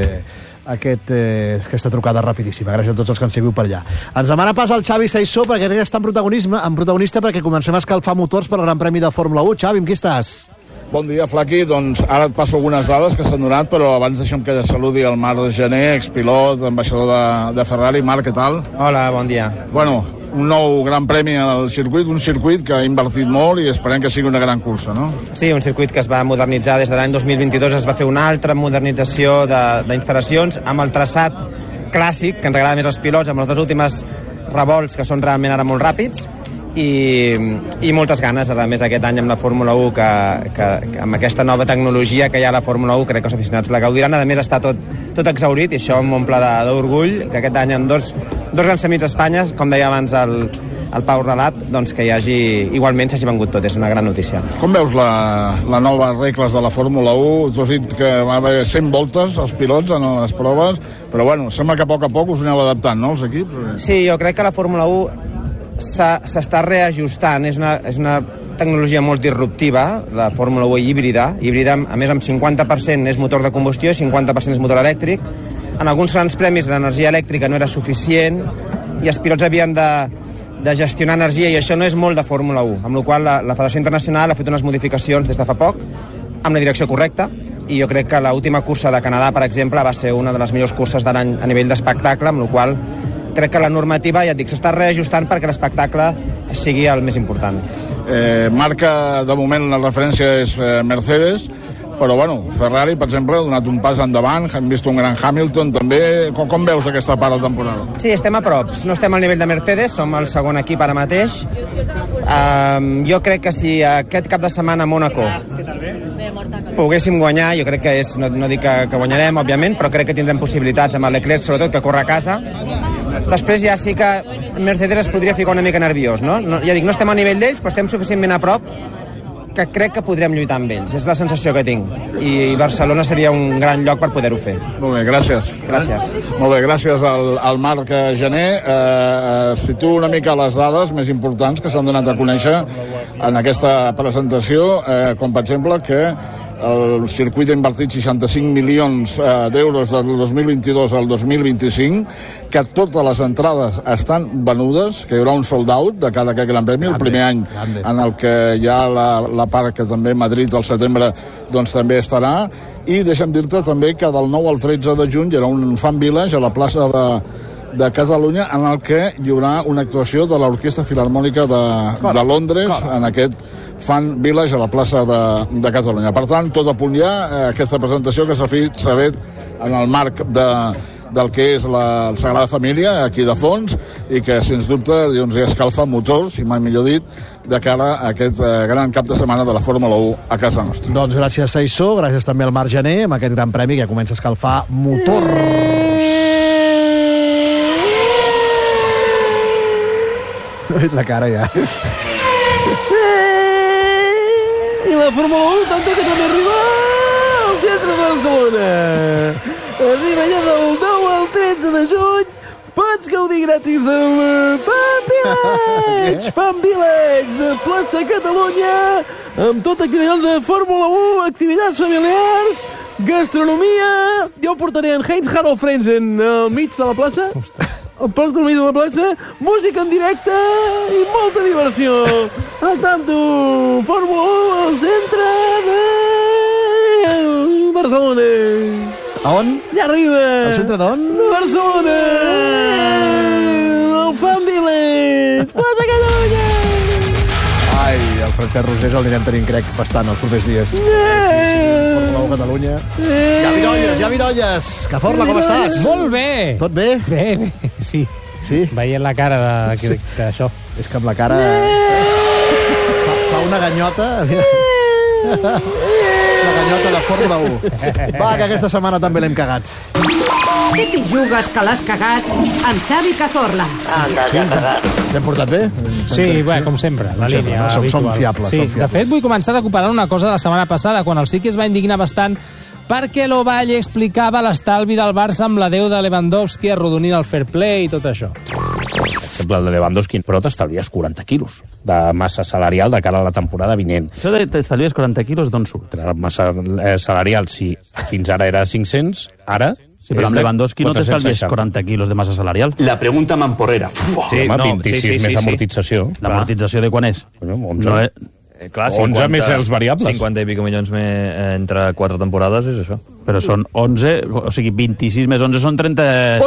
aquesta trucada rapidíssima. Gràcies a tots els que ens seguiu per allà. Ens demana pas el Xavi Saissó, perquè està en protagonista, perquè comencem a escalfar motors per al Gran Premi de Fórmula 1. Xavi, amb qui estàs? Bon dia, Flaqui. Doncs ara et passo algunes dades que s'han donat, però abans deixa'm que saludi el Marc Gené, expilot, ambaixador de Ferrari. Marc, què tal? Hola, bon dia. Bueno, un nou gran premi al circuit, un circuit que ha invertit molt i esperem que sigui una gran cursa, no? Sí, un circuit que es va modernitzar des de l'any 2022, es va fer una altra modernització d'instal·lacions amb el traçat clàssic, que ens agrada més als pilots, amb les dues últimes revolts que són realment ara molt ràpids, i moltes ganes, a més aquest any amb la Fórmula 1, que amb aquesta nova tecnologia que hi ha a la Fórmula 1, crec que els aficionats la gaudiran. A més, està tot exhaurit, i això m'omple d'orgull, que aquest any amb dos grans premis d'Espanya, com deia abans el Pau Relat, doncs que igualment s'hagi vengut tot, és una gran notícia. Com veus la nova regles de la Fórmula 1? Tu has dit que va haver 100 voltes els pilots en les proves, però bueno, sembla que a poc us aneu adaptant, no, els equips? Sí, jo crec que la Fórmula 1 s'està reajustant, és una tecnologia molt disruptiva, la Fórmula 1 híbrida, a més amb 50% és motor de combustió i 50% és motor elèctric. En alguns grans premis l'energia elèctrica no era suficient i els pilots havien de gestionar energia, i això no és molt de Fórmula 1, amb la qual la Federació Internacional ha fet unes modificacions des de fa poc amb la direcció correcta, i jo crec que l'última cursa de Canadà, per exemple, va ser una de les millors curses de l'any a nivell d'espectacle, amb la qual crec que la normativa, ja et dic, s'està reajustant perquè l'espectacle sigui el més important. Marca, de moment, la referència és Mercedes, però bueno, Ferrari, per exemple, ha donat un pas endavant, hem vist un gran Hamilton també. Com veus aquesta part de temporada? Sí, estem a prop, no estem al nivell de Mercedes, som el segon equip ara mateix. Jo crec que si aquest cap de setmana a Mònaco poguéssim guanyar, jo crec que no dic que guanyarem, òbviament, però crec que tindrem possibilitats amb el Leclerc, sobretot, que corre a casa. Després ja sí que Mercedes es podria ficar una mica nerviós, no? Ja dic, no estem a nivell d'ells, però estem suficientment a prop que crec que podrem lluitar amb ells. És la sensació que tinc. I Barcelona seria un gran lloc per poder-ho fer. Molt bé, gràcies. Gràcies. Molt bé, gràcies al Marc Gené. Situo una mica les dades més importants que s'han donat a conèixer en aquesta presentació, com per exemple que el circuit ha invertit 65 milions d'euros del 2022 al 2025, que totes les entrades estan venudes, que hi haurà un sold out de cada aquest Gran Premi, el primer any en el que hi ha la part que també Madrid al setembre doncs també estarà. I deixa'm dir-te també que del 9 al 13 de juny hi haurà un Fan Village a la plaça de Catalunya, en el que hi haurà una actuació de l'Orquestra Filharmònica de Londres en aquest Fan Village a la plaça de Catalunya. Per tant, tot a punt ja, aquesta presentació que s'ha fet en el marc del que és la Sagrada Família, aquí de fons, i que, sens dubte, doncs, escalfa motors, i mai millor dit, de cara a aquest gran cap de setmana de la Fórmula 1 a casa nostra. Doncs gràcies, Saissó, gràcies també al Marc Gené, amb aquest gran premi que comença a escalfar motor. La cara ja. I la Fórmula 1 tanto que també arriba al centre de Barcelona. Arriba ja del 9 al 13 de juny. Pots gaudir gratis del Fan Village. Fan Village de plaça Catalunya, amb tot activitats de Fórmula 1, activitats familiars, gastronomia. Jo portaré en Heinz-Harald Frentzen al mig de la plaça. El porto al mig de la plaça, música en directe i molta diversió. Al tanto, Fórmula 1 al centre de Barcelona. A on? Allà arriba. Al centre d'on? De Barcelona. El Fan Village. Plaça Catalunya. Ai, el Francesc Rosés el anirem tenint, crec, bastant els propers dies. Fórmula 1 Catalunya. Ja virolles. Que forla, com estàs? Molt bé. Tot bé? Bé, sí. Sí? Veient la cara d'això. És que amb la cara... Fa una ganyota... La ganyota de Fórmula 1. Va, que aquesta setmana també l'hem cagat. Què t'hi jugues que l'has cagat amb Xavi Cazorla? T'hem portat bé? Sí, bé, com sempre, la línia no? Som habitual. fiables, Sí, som fiables. de fet, vull començar recuperant una cosa de la setmana passada, quan el Sique es va indignar bastant perquè l'Ovalle explicava l'estalvi del Barça amb l'adeu de Lewandowski arrodonint el fair play i tot això. Per exemple, el de Lewandowski, però t'estalvies 40 quilos de massa salarial de cara a la temporada vinent. Això de t'estalvies 40 quilos, d'on surt? La massa salarial, si fins ara era 500, ara... Sí, però amb Lewandowski no t'estalvies 40 quilos de massa salarial. La pregunta mamporrera. Sí, home, 26 més amortització. L'amortització de quan és? 11. No és... Clar, 11 més els variables. 50 i pico milions entre 4 temporades és això. Però són 11, o sigui, 26 més 11 són 30...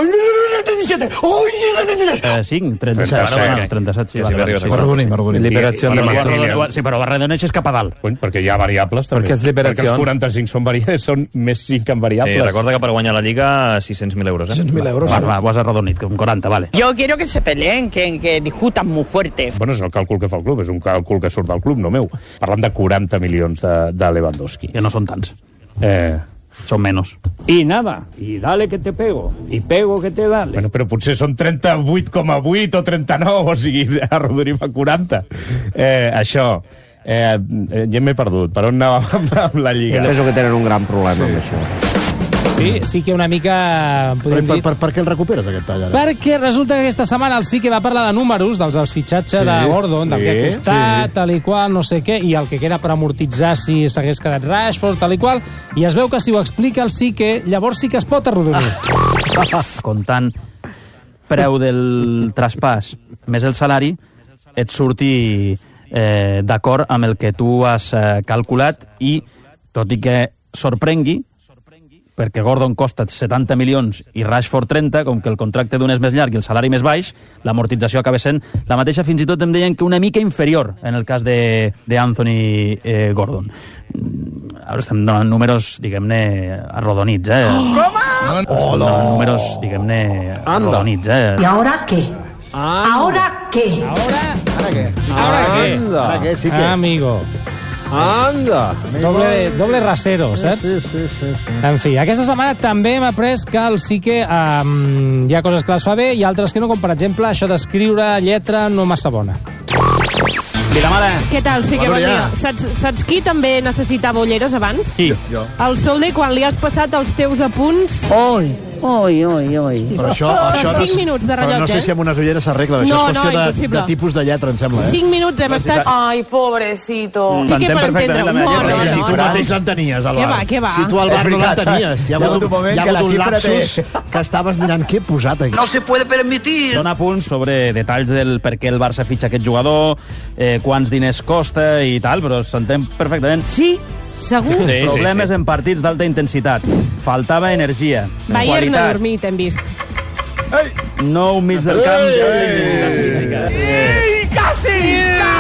5, 37, 37, sí. M'arrodoni. Liberació de massa. Sí, però arredoneixes cap a dalt. Perquè hi ha variables, també. Perquè és liberació. Perquè els 45 són més 5 en variables. Sí, recorda que per guanyar la Lliga 600.000 euros. 600.000 euros. Va, ho has arredonit, com 40, vale. Yo quiero que se peleen, que discutan muy fuerte. Bueno, és el càlcul que fa el club, és un càlcul que surt del club, no meu. Parlant de 40 milions de Lewandowski. Que no són tants. Són menys. Y nada, y dale que te pego, y pego que te dale. Bueno, però potser són 38,8 o 39, o sigui, arrodonim a 40. Això, ja m'he perdut. Per on anàvem amb la Lliga? Penso que tenen un gran problema amb això. Sí que una mica... Per què el recuperes, aquest tall, ara? Perquè resulta que aquesta setmana el Sique va parlar de números, dels fitxatges de Gordon, del que ha costat, tal i qual, no sé què, i el que queda per amortitzar si s'hagués quedat Rashford, tal i qual, i es veu que si ho explica el Sique, llavors sí que es pot arrodonir. Comptant preu del traspàs més el salari, et surti d'acord amb el que tu has calculat i, tot i que sorprengui, perquè Gordon costa 70 milions i Rashford 30, com que el contracte d'un és més llarg i el salari més baix, l'amortització acaba sent la mateixa, fins i tot em deien que una mica inferior en el cas d'Anthony Gordon. Ara estem donant números, diguem-ne, arrodonits, Com? Números, diguem-ne, arrodonits, ¿Y ahora qué? ¿Ahora qué? Ahora qué, sí que... Amigo. Anda! Doble rasero, saps? Sí. En fi, aquesta setmana també hem après que el Sique hi ha coses que les fa bé i altres que no, com per exemple això d'escriure lletra no massa bona. Què tal? Sí, que bon dia. Saps qui també necessitava ulleres abans? Sí. El Solde, quan li has passat els teus apunts... Oi. Però això 5 minuts de rellotge, no sé si amb unes ulleres s'arregla. No, això és qüestió impossible. de tipus de lletra, em sembla. 5 minuts hem estat... Ai, pobrecito. I què per entendre-ho? Si tu mateix l'entenies, al bar. Què va? Si tu al bar no l'entenies. Hi ha hagut un lapsus que estaves mirant què he posat aquí. No se puede permitir. Dona punts sobre detalls del per què el Barça fitxa aquest jugador, quants diners costa i tal, però s'entén perfectament. Sí, segur. Problemes en partits d'alta intensitat. Faltava energia. Bayern a dormir, t'hem vist. Nou mig del camp de intensitat física. Quasi!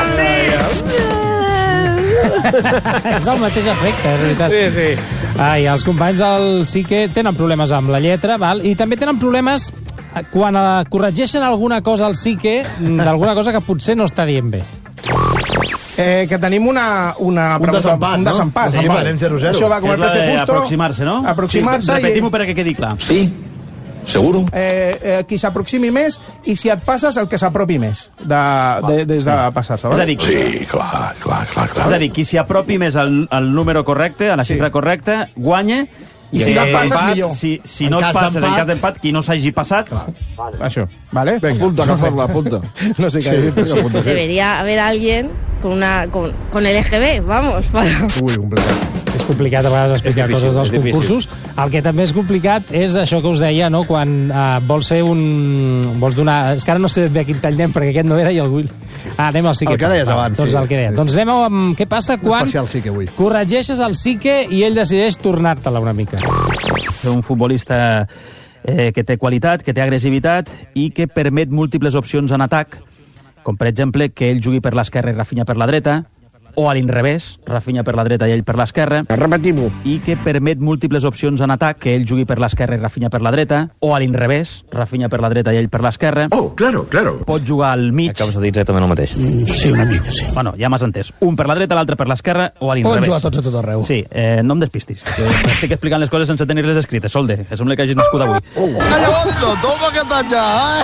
És el mateix efecte, en realitat. Sí. Ai, els companys del Sique tenen problemes amb la lletra, val? I també tenen problemes quan corregeixen alguna cosa al Sique, d'alguna cosa que potser no està dient bé. Que tenim un desempat. Sí, anem 0-0. Això va com el PC Justo. Aproximar-se, no? Aproximar-se. Repetim-ho perquè quedi clar. Sí, seguro. Qui s'aproximi més i si et passes el que s'apropi més des de passar-se. És a dir, Sí, clar. és a dir, qui s'hi apropi més al número correcte, a la xifra correcta, guanya. I si no et passes, millor. Si no et passes, en cas d'empat, qui no s'hagi passat... Això, ¿vale? Venga, apunta, Cazorla, apunta. No sé qué. Debería haber alguien con el EGB, vamos. Ui, complicat. És complicat a vegades explicar coses dels concursos. El que també és complicat és això que us deia, no? Quan vols fer vols donar... És que ara no sé bé quin tall anem, perquè aquest no era i el vull... anem al Sique. El que deies abans, doncs sí. El que deia. Doncs anem amb què passa quan especial Sique avui. Corregeixes el Sique i ell decideix tornar-te-la una mica. Un futbolista que té qualitat, que té agressivitat i que permet múltiples opcions en atac, com per exemple que ell jugui per l'esquerra i Rafinha per la dreta, o a l'inrevés, Rafinha per la dreta i ell per l'esquerra. Repetim-ho. I que permet múltiples opcions en atac, que ell jugui per l'esquerra i Rafinha per la dreta, o a l'inrevés, Rafinha per la dreta i ell per l'esquerra. Oh, claro. Pot jugar al mig. Acabes de dir exactament el mateix. Sí, una mica, sí. Bueno, ja m'has entès. Un per la dreta, l'altre per l'esquerra, o a Poden l'inrevés. jugar tots a tot arreu. Sí, no em despistis. Que estic explicant les coses sense tenir-les escrites, Solde, que sembla que hagis nascut avui. Toma que talla!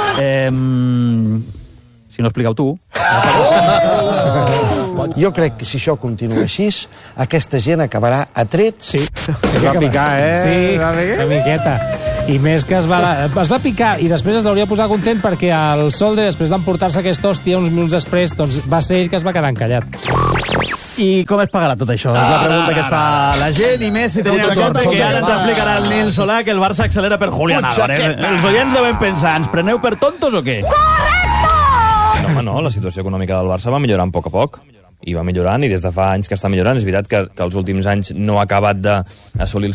Si no expliqueu tu... Jo crec que si això continua així, aquesta gent acabarà a trets. Sí va picar, Sí, una miqueta. I més que es va picar i després es l'hauria posar content perquè el Solde, després d'emportar-se aquesta hòstia uns minuts després, doncs va ser ell que es va quedar encallat. I com es pagarà tot això? És la pregunta que es fa la gent, i més si tenim en compte que ara ens explicarà el Nil Solà que el Barça accelera per Julián Álvarez. Els oients deuen pensar, ens preneu per tontos o què? No, home, no, la situació econòmica del Barça va millorant a poc. I va millorant, i des de fa anys que està millorant. És veritat que els últims anys no ha acabat d'assolir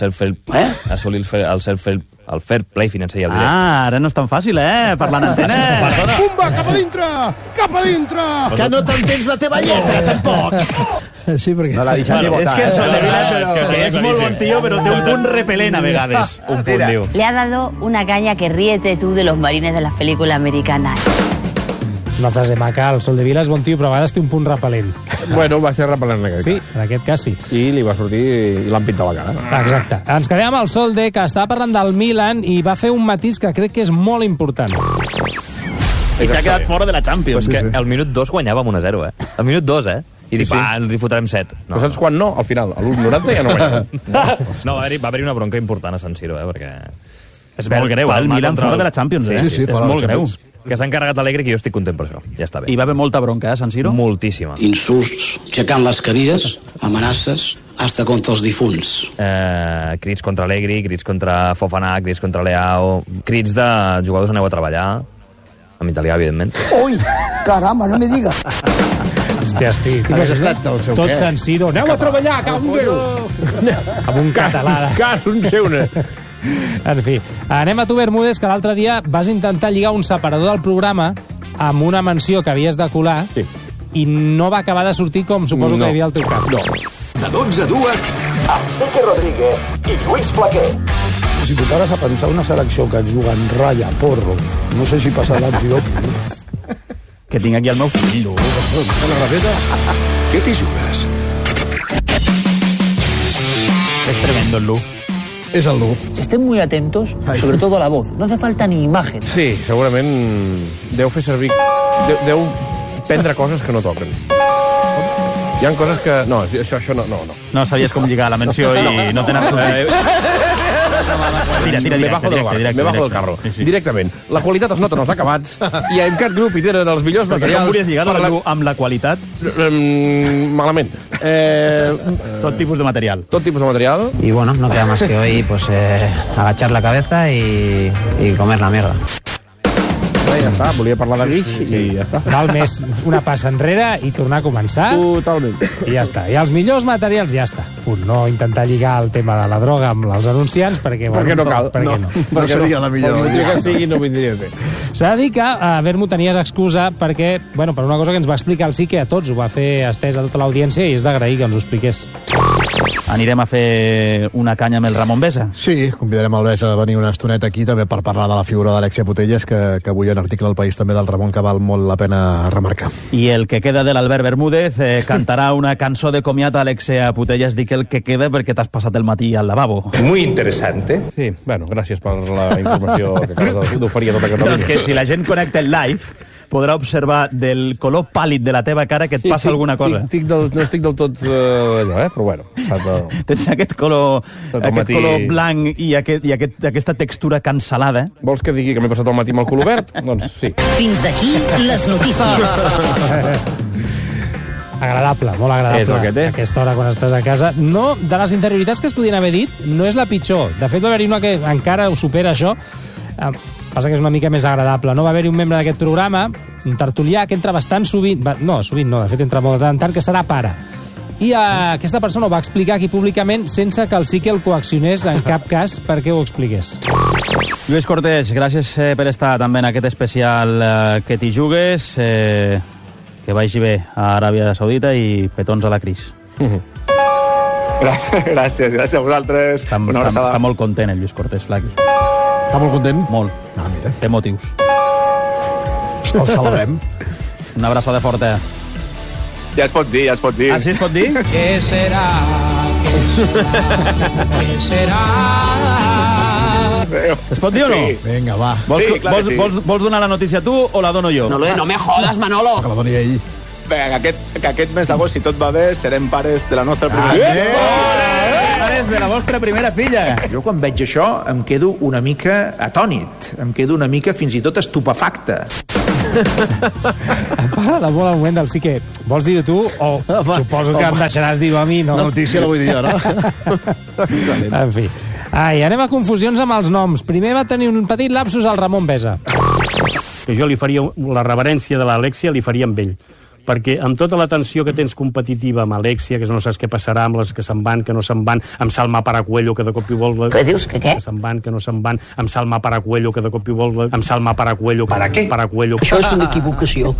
el fair play financer, ja ho diré. Ara no és tan fàcil, parlant antena. Pumba, cap a dintre! Que no t'entens la teva lletra, tampoc! Sí, perquè... No l'ha deixat de votar. És que el Soldevila és molt bon tio, però té un punt repel·lent a vegades. Un punt, diu. Le ha dado una caña que ríete tú de los marines de las películas americanas. Una frase maca, el Soldevila és bon tio, però a vegades té un punt repel·lent. Bueno, va ser repel·lent en aquest cas. Sí, en aquest cas sí. I li va sortir i l'han pintat la cara. Exacte. Ens quedem amb el Solde, que estava parlant del Milan i va fer un matís que crec que és molt important. I s'ha quedat fora de la Champions. Però és que al minut 2 guanyàvem 1-0, Al minut 2, I dic, ens hi fotrem 7. No. Però saps quan no? Al final, a l'1.90 ja no guanyàvem. No, va haver-hi una bronca important a San Siro, perquè... És molt greu, el Milan fora de la Champions, Sí, és molt greu. Que s'ha encarregat Alegre, que jo estic content per això. Ja està bé. I va haver molta bronca, San Siro? Moltíssima. Insults, aixecant les cadires, amenaces, hasta contra els difunts. Crits contra Alegre, crits contra Fofana, crits contra Leao, crits de jugadors aneu a treballar, en italià, evidentment. Ui, caramba, no me diga. Hòstia, sí. Hagués estat el seu Tot què? San Siro. Aneu a treballar, cap un Déu! Amb un català. Cas, un seune. En fi, anem a tu, Bermúdez, que l'altre dia vas intentar lligar un separador del programa amb una menció que havies de colar i no va acabar de sortir com suposo que hi havia al teu cap. No. De 12 a 2, amb Seque Rodríguez i Lluís Flaquer. Si tu pares a pensar una selecció que juga en ratlla, porro, no sé si passarà l'antidoping. Que tinc aquí el meu fill. ¿Qué te jugas? És tremendo, el Lu. És el Lu. Estén muy atentos, sobre todo a la voz. No hace falta ni imagen. Sí, segurament deu fer servir... Deu prendre coses que no toquen. Hi ha coses que... No, això no. No sabies com lligar la menció i no tenen... Tira, me bajo del carro. Sí. Directament. La qualitat es nota en els acabats i en cap grup hi tenen els millors materials. Com volies lligar amb la qualitat? Malament. Tot tipus de material. Tot tipus de material. Y bueno, no queda más que hoy pues agachar la cabeza y comer la mierda. Ja està, volia parlar de guix i ja està. Val més una passa enrere i tornar a començar. Totalment. I ja està. I els millors materials ja està. Punt. No intentar lligar el tema de la droga amb els anunciants perquè... Perquè no cal. Perquè no. No seria la millor. El motiu que sigui no vindria bé. S'ha de dir que a Vermo tenies excusa perquè, bueno, per una cosa que ens va explicar el Sique a tots, ho va fer estès a tota l'audiència i és d'agrair que ens ho expliqués. Anirem a fer una canya amb el Ramon Besa? Sí, convidarem el Besa a venir una estoneta aquí també per parlar de la figura d'Alexia Putellas, que avui en article al País també del Ramon que val molt la pena remarcar. I el que queda de l'Albert Bermúdez cantarà una cançó de comiat a Alexia Putellas. Dic el que queda perquè t'has passat el matí al lavabo. Muy interesante. Sí, bueno, gràcies per la informació que acabes d'oferir a tota Catalunya. Doncs que si la gent connecta el live podrà observar del color pàl·lid de la teva cara que et passa alguna cosa. No estic del tot allò, però bueno. Tens aquest color blanc i aquesta textura cansalada. Vols que digui que m'he passat el matí amb el color verd? Doncs sí. Fins aquí les notícies. Agradable, molt agradable. Aquesta hora quan estàs a casa. No, de les interioritats que es podien haver dit, no és la pitjor. De fet, va haver-hi una que encara ho supera, això. Passa que és una mica més agradable. No va haver-hi un membre d'aquest programa, un tertulià, que entra bastant sovint... Sovint no, de fet entra molt tant, que serà pare. I aquesta persona ho va explicar aquí públicament sense que el Sique el coaccionés en cap cas perquè ho expliqués. Lluís Cortés, gràcies per estar també en aquest especial que t'hi jugues. que vagi bé a Aràbia Saudita i petons a la Cris. Gràcies a vosaltres. Està molt content el Lluís Cortés, Flaqui. Està molt content? Molt. Mira. Té motius. El celebrem. Una abraçada forta. Ja es pot dir. Ah, sí es pot dir? Què serà? Es pot dir o no? Sí. Vinga, va. Vols donar la notícia tu o la dono jo? No me jodas, Manolo. Que la doni ell. Bé, que aquest mes d'agost, si tot va bé, serem pares de la nostra primera filla. Pares de la vostra primera filla. Jo quan veig això em quedo una mica atònit, em quedo una mica fins i tot estupefacte. Em parla molt al moment del sí que... Vols dir-ho tu o suposo que em deixaràs dir-ho a mi, no? La notícia la vull dir jo, no? En fi. Ai, anem a confusions amb els noms. Primer va tenir un petit lapsus al Ramon Besa. Que jo li faria la reverència de l'Alexia, li faria amb ell. Perquè amb tota la tensió que tens competitiva amb Alexia, que no saps què passarà, amb les que se'n van, que no se'n van, amb Salma Paracuello, que de cop i volta... Què dius, que què? Que se'n van, que no se'n van, amb Salma Paracuello, que de cop i volta... Amb Salma Paracuello... ¿Para què? Paracuello. Això és una equivocació.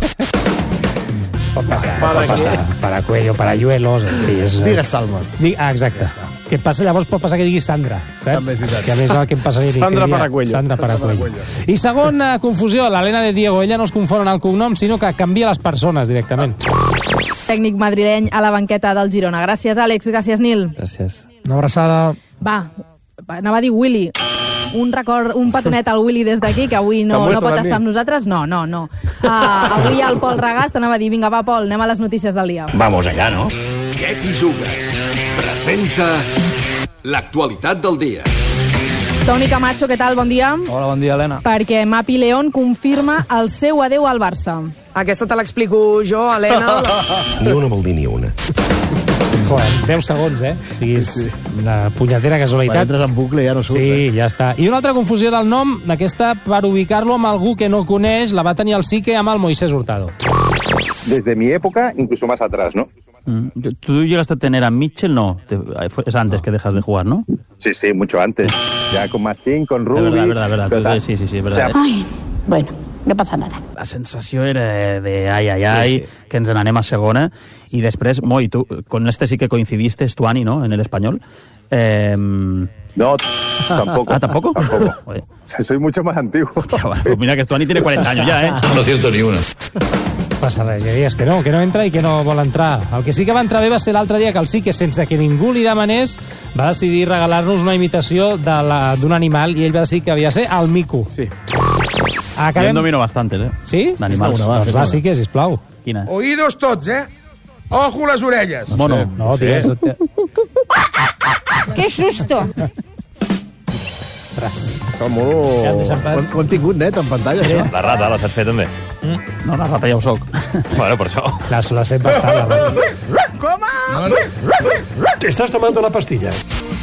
Pot passar. Paracuello, Parayuelos, en fi... Digues Salma. Exacte. Què passa? Llavors pot passar que diguis Sandra, saps? També és veritat. Que a més el que em passaria... Sandra Paracuello. Sandra Paracuello. I segona confusió, l'Helena de Diego. Ella no es confon en el cognom, sinó que canvia les persones directament. Tècnic madrileny a la banqueta del Girona. Gràcies, Àlex. Gràcies, Nil. Gràcies. Una abraçada. Va, anava a dir Willy. Un record, un petonet al Willy des d'aquí, que avui no pot estar amb nosaltres. No. Avui el Pol Regast anava a dir, vinga, va, Pol, anem a les notícies del dia. Vamos allá, ¿no? Què t'hi jugues? Presenta l'actualitat del dia. Toni Camacho, què tal? Bon dia. Hola, bon dia, Helena. Perquè Mapi León confirma el seu adeu al Barça. Aquesta te l'explico jo, Helena. Ni una vol dir ni una. Joder, 10 segons, Sí. Una punyetera casualitat. Quan entres en bucle ja no surts. Sí, ja està. I una altra confusió del nom, aquesta per ubicar-lo amb algú que no coneix, la va tenir el Sique amb el Moisés Hurtado. Desde mi época, incluso más atrás, ¿no? ¿Tú llegaste a tener a Mitchell? No, es antes que dejas de jugar, ¿no? Sí, mucho antes. Ya con Machín, con Rubi... De verdad. Sí, es verdad. O sea, ay, bueno, no passa nada. La sensació era de ai, que ens n'anem a segona, i després, Moi, tu, con este sí que coincidiste, Stuani, ¿no?, en el español. No, tampoco. ¿Ah, tampoco? Tampoco. Oye. Soy mucho más antiguo. Hostia, pues mira que Stuani tiene 40 años ya, No acierto ni una. Passa res, ja dies que no entra i que no vol entrar. El que sí que va entrar bé va ser l'altre dia que el Sique, sense que ningú li demanés, va decidir regalar-nos una imitació d'un animal i ell va decidir que havia de ser el mico. Sí. Yo domino bastantes, Sí? D'animals. Doncs va, Sique, sisplau. Quina? Oídos tots, Ojo les orelles. Mono. No, tio, eso... ¡Qué susto! Ostres. El mono... Ho hem tingut net en pantalla, això? La rata, la saps fer també? No, la rata ja ho soc. Bueno, per això. L'has fet bastant, la rata. Com? T'estàs tomando la pastilla.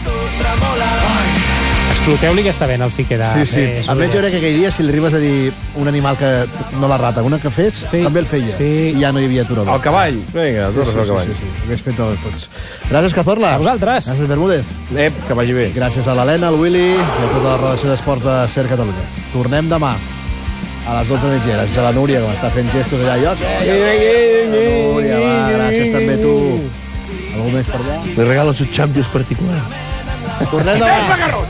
Exploteu-li que està ben el Sique de... Sí. Almenys jo crec que aquell dia, si li arribes a dir un animal que... No la rata, una que fes, també el feia. Sí. I ja no hi havia turó. El cavall. Vinga, torres al cavall. Sí. Hagués fet tots. Gràcies, Cazorla. A vosaltres. Gràcies, Bermúdez. Que vagi bé. Gràcies a l'Helena, al Willy i a tota la redacció d'Esports de Ser Catalunya. Tornem demà a les 12 de migdia. Gràcies a la Núria, que m'està fent gestos allà. Núria, va, gràcies també a tu. Algú més per allà? Le regalo su Champions particular. Tornem demà.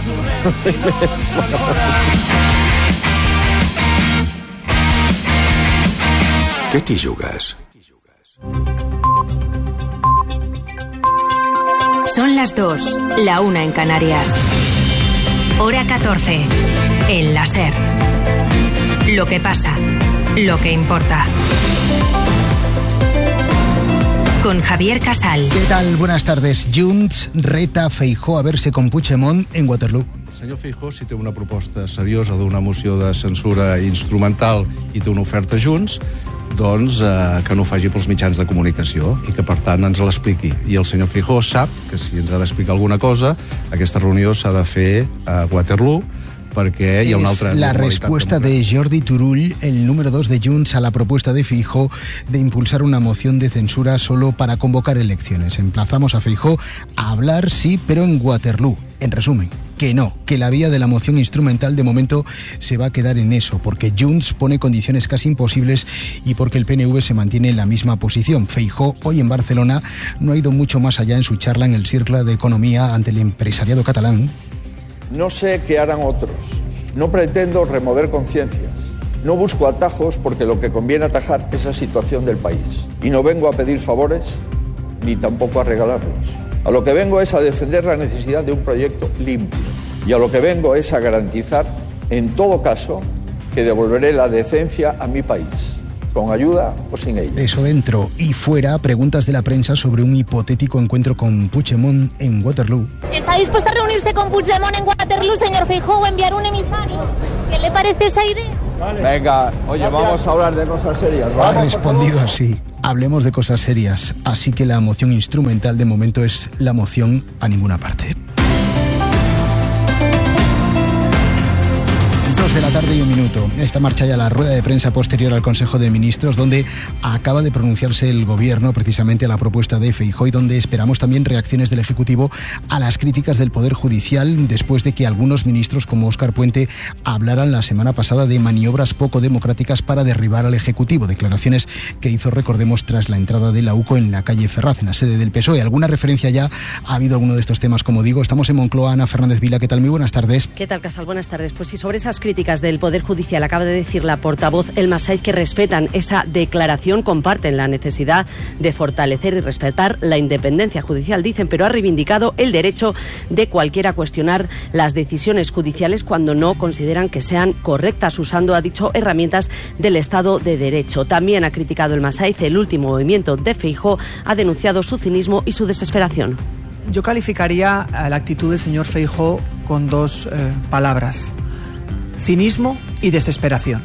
Què t'hi jugues? Son las 2, la 1 en Canarias. Hora 14. En la SER. Lo que pasa, lo que importa. Con Javier Casal. ¿Qué tal? Buenas tardes. Junts reta a Feijóo a verse con Puigdemont en Waterloo. El senyor Feijóo, si té una proposta seriosa d'una moció de censura instrumental i té una oferta Junts, doncs que no ho faci pels mitjans de comunicació i que, per tant, ens l'expliqui. I el senyor Feijóo sap que si ens ha d'explicar alguna cosa, aquesta reunió s'ha de fer a Waterloo perquè hi ha una altra... Es la respuesta de Jordi Turull, el número 2 de Junts, a la propuesta de Feijóo de impulsar una moción de censura solo para convocar elecciones. Emplazamos a Feijóo a hablar, sí, pero en Waterloo. En resumen, que no, que la vía de la moción instrumental de momento se va a quedar en eso, porque Junts pone condiciones casi imposibles y porque el PNV se mantiene en la misma posición. Feijóo, hoy en Barcelona, no ha ido mucho más allá en su charla en el Cercle de Economía ante el empresariado catalán. No sé qué harán otros. No pretendo remover conciencias. No busco atajos porque lo que conviene atajar es la situación del país. Y no vengo a pedir favores ni tampoco a regalarlos. A lo que vengo es a defender la necesidad de un proyecto limpio. Y a lo que vengo es a garantizar, en todo caso, que devolveré la decencia a mi país, con ayuda o sin ella. Eso dentro y fuera, preguntas de la prensa sobre un hipotético encuentro con Puigdemont en Waterloo. ¿Está dispuesto a reunirse con Puigdemont en Waterloo, señor Feijóo, o enviar un emisario? ¿Qué le parece esa idea? Vale. Venga, oye, vamos a hablar de cosas serias. Ha respondido así. Hablemos de cosas serias. Así que la moción instrumental de momento es la moción a ninguna parte. 2 de la tarde y 1 minuto. Esta marcha ya la rueda de prensa posterior al Consejo de Ministros, donde acaba de pronunciarse el Gobierno precisamente a la propuesta de Feijóo y donde esperamos también reacciones del Ejecutivo a las críticas del Poder Judicial después de que algunos ministros como Óscar Puente hablaran la semana pasada de maniobras poco democráticas para derribar al Ejecutivo. Declaraciones que hizo, recordemos, tras la entrada de la UCO en la calle Ferraz, en la sede del PSOE. ¿Alguna referencia ya ha habido alguno de estos temas? Como digo, estamos en Moncloa. Ana Fernández Vila, ¿qué tal? Muy buenas tardes. ¿Qué tal, Casal? Buenas tardes. Pues sí, sobre esas críticas del Poder Judicial acaba de decir la portavoz Elma Said que respetan esa declaración, comparten la necesidad de fortalecer y respetar la independencia judicial, dicen, pero ha reivindicado el derecho de cualquiera a cuestionar las decisiones judiciales cuando no consideran que sean correctas, usando, ha dicho, herramientas del Estado de Derecho. También ha criticado Elma Said el último movimiento de Feijóo, ha denunciado su cinismo y su desesperación. Yo calificaría la actitud del señor Feijóo con dos palabras: cinismo y desesperación.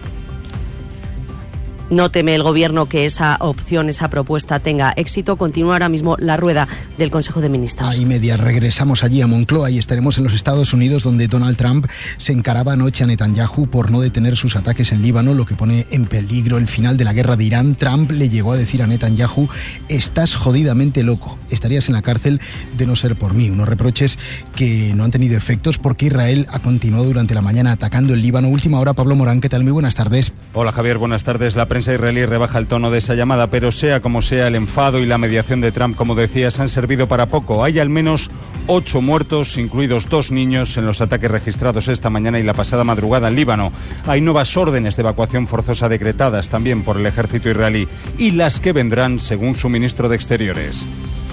No teme el Gobierno que esa opción, esa propuesta tenga éxito. Continúa ahora mismo la rueda del Consejo de Ministros. Ahí media, regresamos allí a Moncloa y estaremos en los Estados Unidos, donde Donald Trump se encaraba anoche a Netanyahu por no detener sus ataques en Líbano, lo que pone en peligro el final de la guerra de Irán. Trump le llegó a decir a Netanyahu: estás jodidamente loco, estarías en la cárcel de no ser por mí. Unos reproches que no han tenido efectos porque Israel ha continuado durante la mañana atacando el Líbano. Última hora, Pablo Morán, ¿qué tal? Muy buenas tardes. Hola Javier, buenas tardes. La prensa israelí rebaja el tono de esa llamada, pero sea como sea, el enfado y la mediación de Trump, como decías, han servido para poco. Hay al menos 8 muertos, incluidos 2 niños, en los ataques registrados esta mañana y la pasada madrugada en Líbano. Hay nuevas órdenes de evacuación forzosa decretadas también por el ejército israelí, y las que vendrán, según su ministro de Exteriores.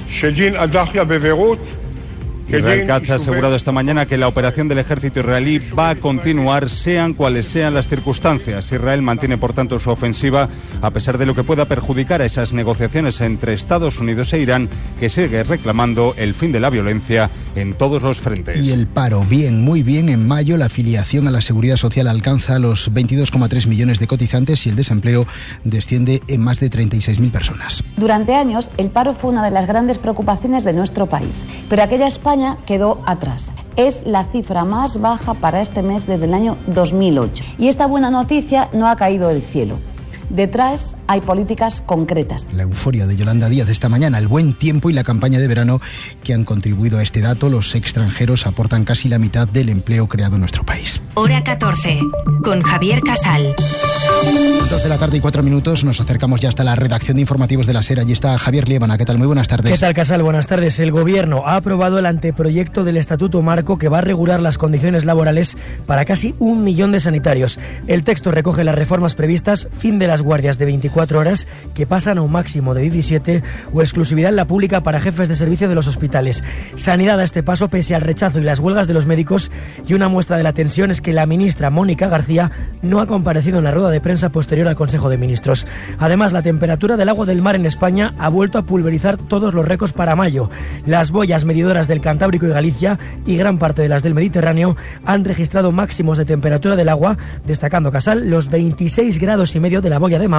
Israel Katz ha asegurado esta mañana que la operación del ejército israelí va a continuar, sean cuales sean las circunstancias. Israel mantiene, por tanto, su ofensiva, a pesar de lo que pueda perjudicar a esas negociaciones entre Estados Unidos e Irán, que sigue reclamando el fin de la violencia en todos los frentes. Y el paro, bien, muy bien. En mayo la afiliación a la Seguridad Social alcanza los 22,3 millones de cotizantes y el desempleo desciende en más de 36.000 personas. Durante años, el paro fue una de las grandes preocupaciones de nuestro país, pero aquella España quedó atrás. Es la cifra más baja para este mes desde el año 2008. Y esta buena noticia no ha caído del cielo. Detrás hay políticas concretas. La euforia de Yolanda Díaz esta mañana, el buen tiempo y la campaña de verano que han contribuido a este dato. Los extranjeros aportan casi la mitad del empleo creado en nuestro país. Hora 14, con Javier Casal. 2 de la tarde y 4 minutos, nos acercamos ya hasta la redacción de informativos de la SER. Allí está Javier Liébana. ¿Qué tal? Muy buenas tardes. ¿Qué tal, Casal? Buenas tardes. El Gobierno ha aprobado el anteproyecto del Estatuto Marco que va a regular las condiciones laborales para casi 1 millón de sanitarios. El texto recoge las reformas previstas: fin de las guardias de 24 horas, que pasan a un máximo de 17, o exclusividad en la pública para jefes de servicio de los hospitales. Sanidad a este paso pese al rechazo y las huelgas de los médicos, y una muestra de la tensión es que la ministra Mónica García no ha comparecido en la rueda de prensa posterior al Consejo de Ministros. Además, la temperatura del agua del mar en España ha vuelto a pulverizar todos los récords para mayo. Las boyas medidoras del Cantábrico y Galicia y gran parte de las del Mediterráneo han registrado máximos de temperatura del agua, destacando, Casal, los 26,5 grados de la boya de Mahón en Baleares.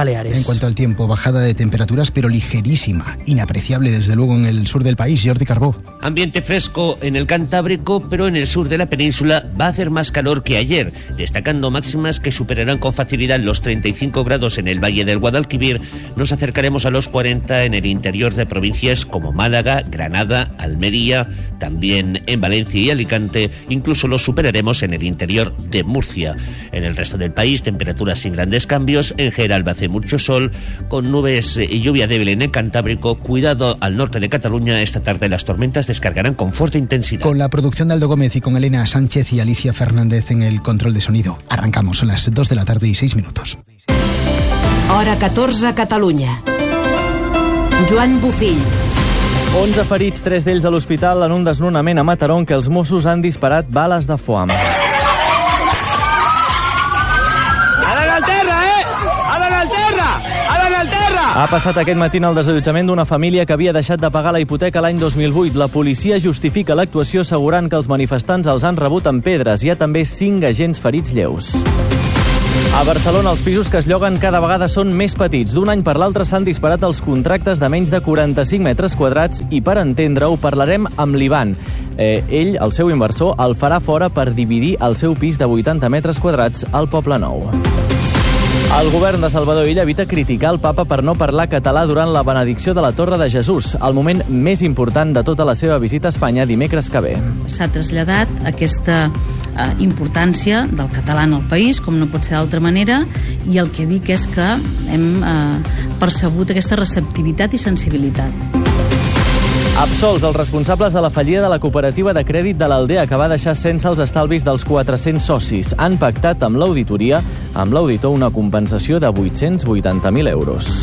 Baleares. En cuanto al tiempo, bajada de temperaturas, pero ligerísima, inapreciable desde luego en el sur del país. Jordi Carbó. Ambiente fresco en el Cantábrico, pero en el sur de la península va a hacer más calor que ayer, destacando máximas que superarán con facilidad los 35 grados en el Valle del Guadalquivir. Nos acercaremos a los 40 en el interior de provincias como Málaga, Granada, Almería, también en Valencia y Alicante. Incluso los superaremos en el interior de Murcia. En el resto del país, temperaturas sin grandes cambios. En general va a hacer mucho sol, con nubes y lluvia débil en el Cantábrico. Cuidado al norte de Cataluña. Esta tarde las tormentas descargarán con fuerte intensidad. Con la producción de Aldo Gómez y con Elena Sánchez y Alicia Fernández en el control de sonido. Arrancamos, son las 2 de la tarde y 6 minutos. Hora 14 a Catalunya. Joan Bufill. 11 ferits, 3 d'ells a l'hospital en un desnonament a Mataró en què els Mossos han disparat bales de foam. Ha passat aquest matí el desallotjament d'una família que havia deixat de pagar la hipoteca l'any 2008. La policia justifica l'actuació assegurant que els manifestants els han rebut amb pedres. Hi ha també 5 agents ferits lleus. A Barcelona, els pisos que es lloguen cada vegada són més petits. D'un any per l'altre s'han disparat els contractes de menys de 45 metres quadrats i, per entendre-ho, parlarem amb l'Ivan. Ell, el seu inversor, el farà fora per dividir el seu pis de 80 metres quadrats al Poble Nou. El govern de Salvador Illa evita criticar el papa per no parlar català durant la benedicció de la Torre de Jesús, el moment més important de tota la seva visita a Espanya dimecres que ve. S'ha traslladat aquesta importància del català en el país, com no pot ser d'altra manera, i el que dic és que hem percebut aquesta receptivitat i sensibilitat. Absolts els responsables de la fallida de la cooperativa de crèdit de l'Aldea, que va deixar sense els estalvis dels 400 socis. Han pactat amb l'auditoria, amb l'auditor, una compensació de 880.000 euros.